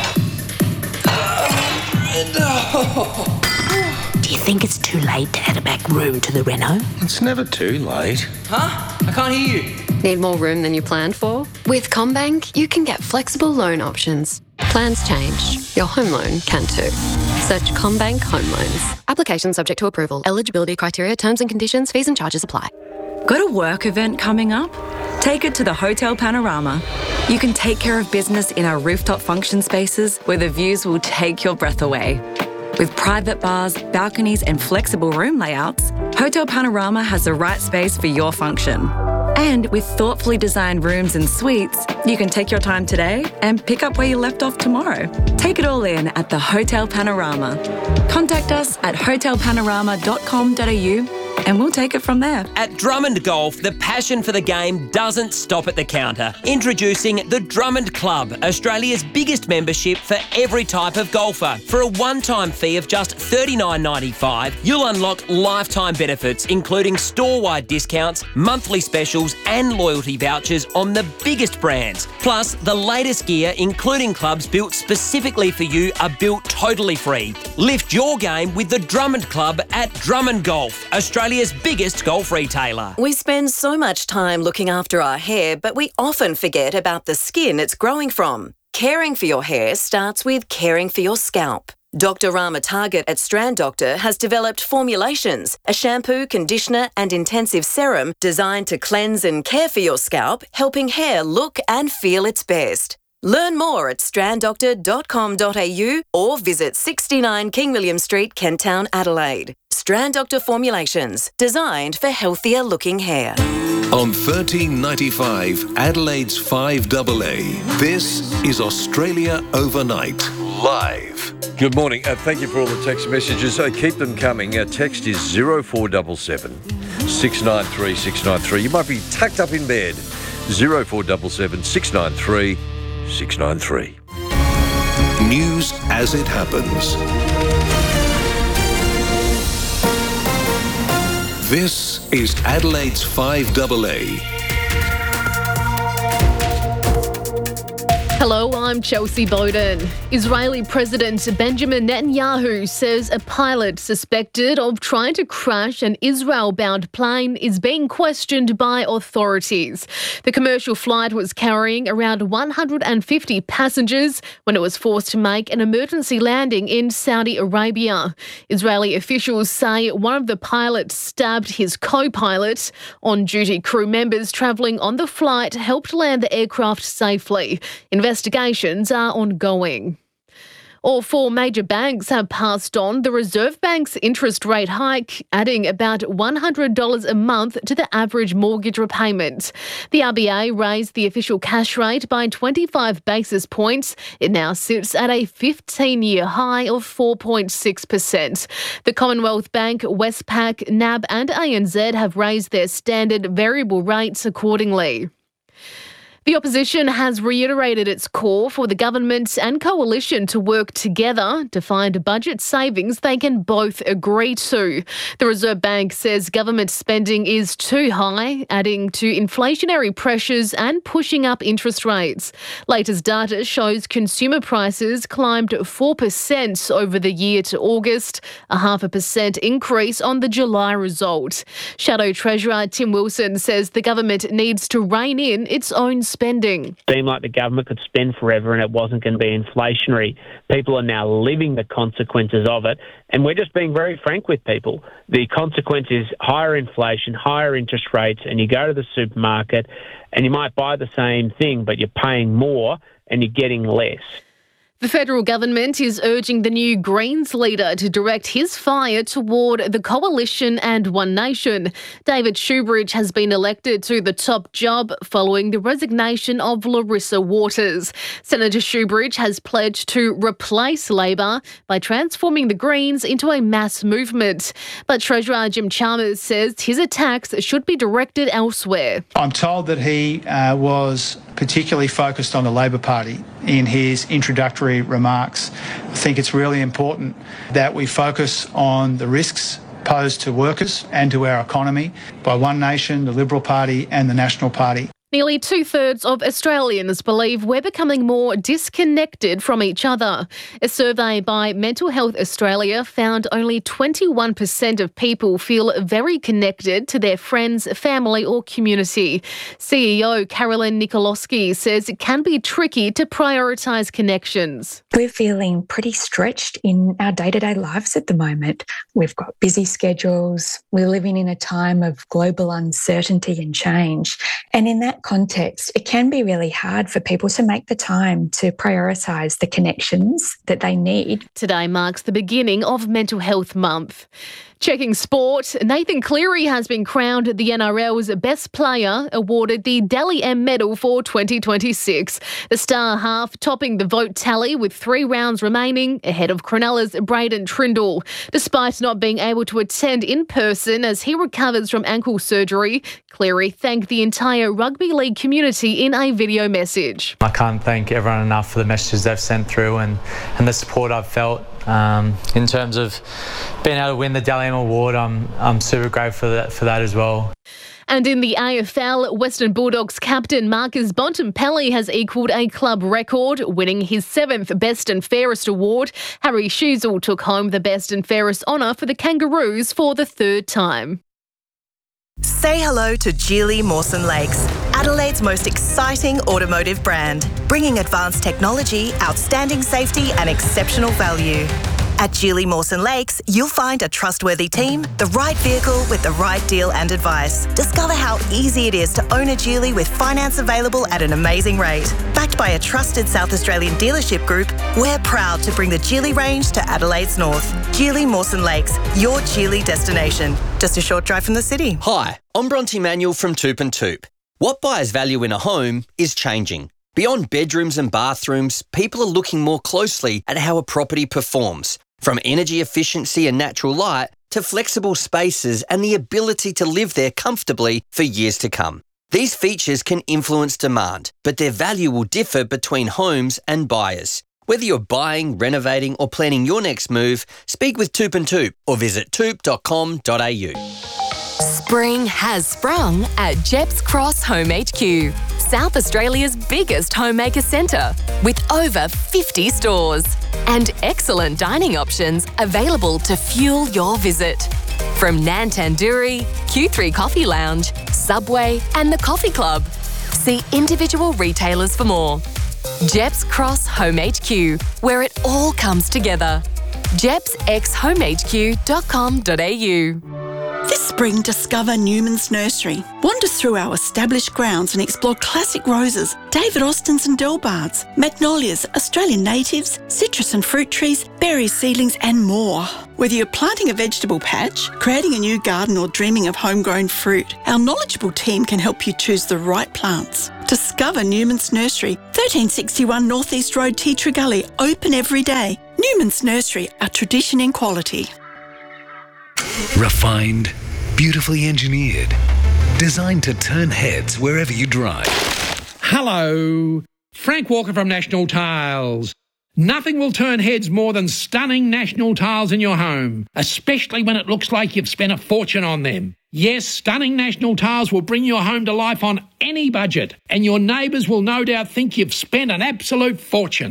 [SPEAKER 18] Oh.
[SPEAKER 19] Do you think it's too late to add a back room to the reno?
[SPEAKER 18] It's never too late. Huh? I can't hear you.
[SPEAKER 20] Need more room than you planned for? With CommBank, you can get flexible loan options. Plans change. Your home loan can too. Search CommBank Home Loans. Application subject to approval. Eligibility criteria, terms and conditions, fees and charges apply.
[SPEAKER 27] Got a work event coming up? Take it to the Hotel Panorama. You can take care of business in our rooftop function spaces where the views will take your breath away. With private bars, balconies and flexible room layouts, Hotel Panorama has the right space for your function. And with thoughtfully designed rooms and suites, you can take your time today and pick up where you left off tomorrow. Take it all in at the Hotel Panorama. Contact us at hotel panorama dot com dot a u and we'll take it from there.
[SPEAKER 28] At Drummond Golf, the passion for the game doesn't stop at the counter. Introducing the Drummond Club, Australia's biggest membership for every type of golfer. For a one-time fee of just thirty-nine ninety-five, you'll unlock lifetime benefits, including store-wide discounts, monthly specials and loyalty vouchers on the biggest brands. Plus, the latest gear, including clubs built specifically for you, are built totally free. Lift your game with the Drummond Club at Drummond Golf, Australia's biggest golf retailer.
[SPEAKER 29] We spend so much time looking after our hair, but we often forget about the skin it's growing from. Caring for your hair starts with caring for your scalp. Doctor Rama Target at Strand Doctor has developed formulations, a shampoo, conditioner and intensive serum designed to cleanse and care for your scalp, helping hair look and feel its best. Learn more at strand doctor dot com dot a u or visit sixty-nine King William Street, Kent Town, Adelaide. Strand Doctor formulations, designed for healthier looking hair.
[SPEAKER 14] On thirteen ninety-five, Adelaide's five A A, this is Australia Overnight, live.
[SPEAKER 2] Good morning. Uh, thank you for all the text messages. Uh, keep them coming. Our text is zero four seven seven, six nine three, six nine three. You might be tucked up in bed. zero four seven seven, six nine three, six nine three.
[SPEAKER 14] News as it happens. This is Adelaide's five A A.
[SPEAKER 30] Hello, I'm Chelsea Bowden. Israeli President Benjamin Netanyahu says a pilot suspected of trying to crash an Israel-bound plane is being questioned by authorities. The commercial flight was carrying around one hundred fifty passengers when it was forced to make an emergency landing in Saudi Arabia. Israeli officials say one of the pilots stabbed his co-pilot. On-duty crew members travelling on the flight helped land the aircraft safely. Investigations are ongoing. All four major banks have passed on the Reserve Bank's interest rate hike, adding about one hundred dollars a month to the average mortgage repayment. The R B A raised the official cash rate by twenty-five basis points. It now sits at a fifteen-year high of four point six percent. The Commonwealth Bank, Westpac, N A B and A N Z have raised their standard variable rates accordingly. The opposition has reiterated its call for the government and coalition to work together to find budget savings they can both agree to. The Reserve Bank says government spending is too high, adding to inflationary pressures and pushing up interest rates. Latest data shows consumer prices climbed four percent over the year to August, a half a percent increase on the July result. Shadow Treasurer Tim Wilson says the government needs to rein in its own spending.
[SPEAKER 1] It seemed like the government could spend forever and it wasn't going to be inflationary. People are now living the consequences of it, and we're just being very frank with people. The consequence is higher inflation, higher interest rates, and you go to the supermarket and you might buy the same thing, but you're paying more and you're getting less.
[SPEAKER 30] The federal government is urging the new Greens leader to direct his fire toward the coalition and One Nation. David Shoebridge has been elected to the top job following the resignation of Larissa Waters. Senator Shoebridge has pledged to replace Labor by transforming the Greens into a mass movement. But Treasurer Jim Chalmers says his attacks should be directed elsewhere.
[SPEAKER 3] I'm told that he uh, was particularly focused on the Labor Party in his introductory remarks. I think it's really important that we focus on the risks posed to workers and to our economy by One Nation, the Liberal Party and the National Party.
[SPEAKER 30] Nearly two-thirds of Australians believe we're becoming more disconnected from each other. A survey by Mental Health Australia found only twenty-one percent of people feel very connected to their friends, family or community. C E O Carolyn Nikolowski says it can be tricky to prioritise connections.
[SPEAKER 4] We're feeling pretty stretched in our day-to-day lives at the moment. We've got busy schedules. We're living in a time of global uncertainty and change. And in that context, it can be really hard for people to make the time to prioritise the connections that they need.
[SPEAKER 30] Today marks the beginning of Mental Health Month. Checking sport, Nathan Cleary has been crowned the N R L's best player, awarded the Dally M medal for twenty twenty-six. The star half topping the vote tally with three rounds remaining, ahead of Cronulla's Braden Trindle. Despite not being able to attend in person as he recovers from ankle surgery, Cleary thanked the entire rugby league community in a video message.
[SPEAKER 5] I can't thank everyone enough for the messages they've sent through and, and the support I've felt. Um, in terms of being able to win the Dally M Award, I'm I'm super grateful for that, for that as well.
[SPEAKER 30] And in the A F L, Western Bulldogs captain Marcus Bontempelli has equalled a club record, winning his seventh Best and Fairest award. Harry Sheasel took home the Best and Fairest honour for the Kangaroos for the third time.
[SPEAKER 12] Say hello to Geely Mawson Lakes, Adelaide's most exciting automotive brand, bringing advanced technology, outstanding safety and exceptional value. At Geely Mawson Lakes, you'll find a trustworthy team, the right vehicle with the right deal and advice. Discover how easy it is to own a Geely with finance available at an amazing rate. Backed by a trusted South Australian dealership group, we're proud to bring the Geely range to Adelaide's north. Geely Mawson Lakes, your Geely destination. Just a short drive from the city.
[SPEAKER 28] Hi, I'm Bronte Manuel from Toop and Toop. What buyers value in a home is changing. Beyond bedrooms and bathrooms, people are looking more closely at how a property performs. From energy efficiency and natural light to flexible spaces and the ability to live there comfortably for years to come. These features can influence demand, but their value will differ between homes and buyers. Whether you're buying, renovating or planning your next move, speak with Toop and Toop or visit toop dot com dot a u.
[SPEAKER 27] Spring has sprung at Jeps Cross Home H Q, South Australia's biggest homemaker centre, with over fifty stores and excellent dining options available to fuel your visit. From Nan Tandoori, Q three Coffee Lounge, Subway and the Coffee Club. See individual retailers for more. Jeps Cross Home H Q, where it all comes together. jeps x home h q dot com dot a u.
[SPEAKER 6] This spring, discover Newman's Nursery. Wander through our established grounds and explore classic roses, David Austins and Delbards, magnolias, Australian natives, citrus and fruit trees, berry seedlings and more. Whether you're planting a vegetable patch, creating a new garden or dreaming of homegrown fruit, our knowledgeable team can help you choose the right plants. Discover Newman's Nursery, thirteen sixty-one North East Road, Tea Tree Gully, open every day. Newman's Nursery, our tradition in quality.
[SPEAKER 9] Refined, beautifully engineered, designed to turn heads wherever you drive.
[SPEAKER 10] Hello, Frank Walker from National Tiles. Nothing will turn heads more than stunning National Tiles in your home, especially when it looks like you've spent a fortune on them. Yes, stunning National Tiles will bring your home to life on any budget, and your neighbours will no doubt think you've spent an absolute fortune.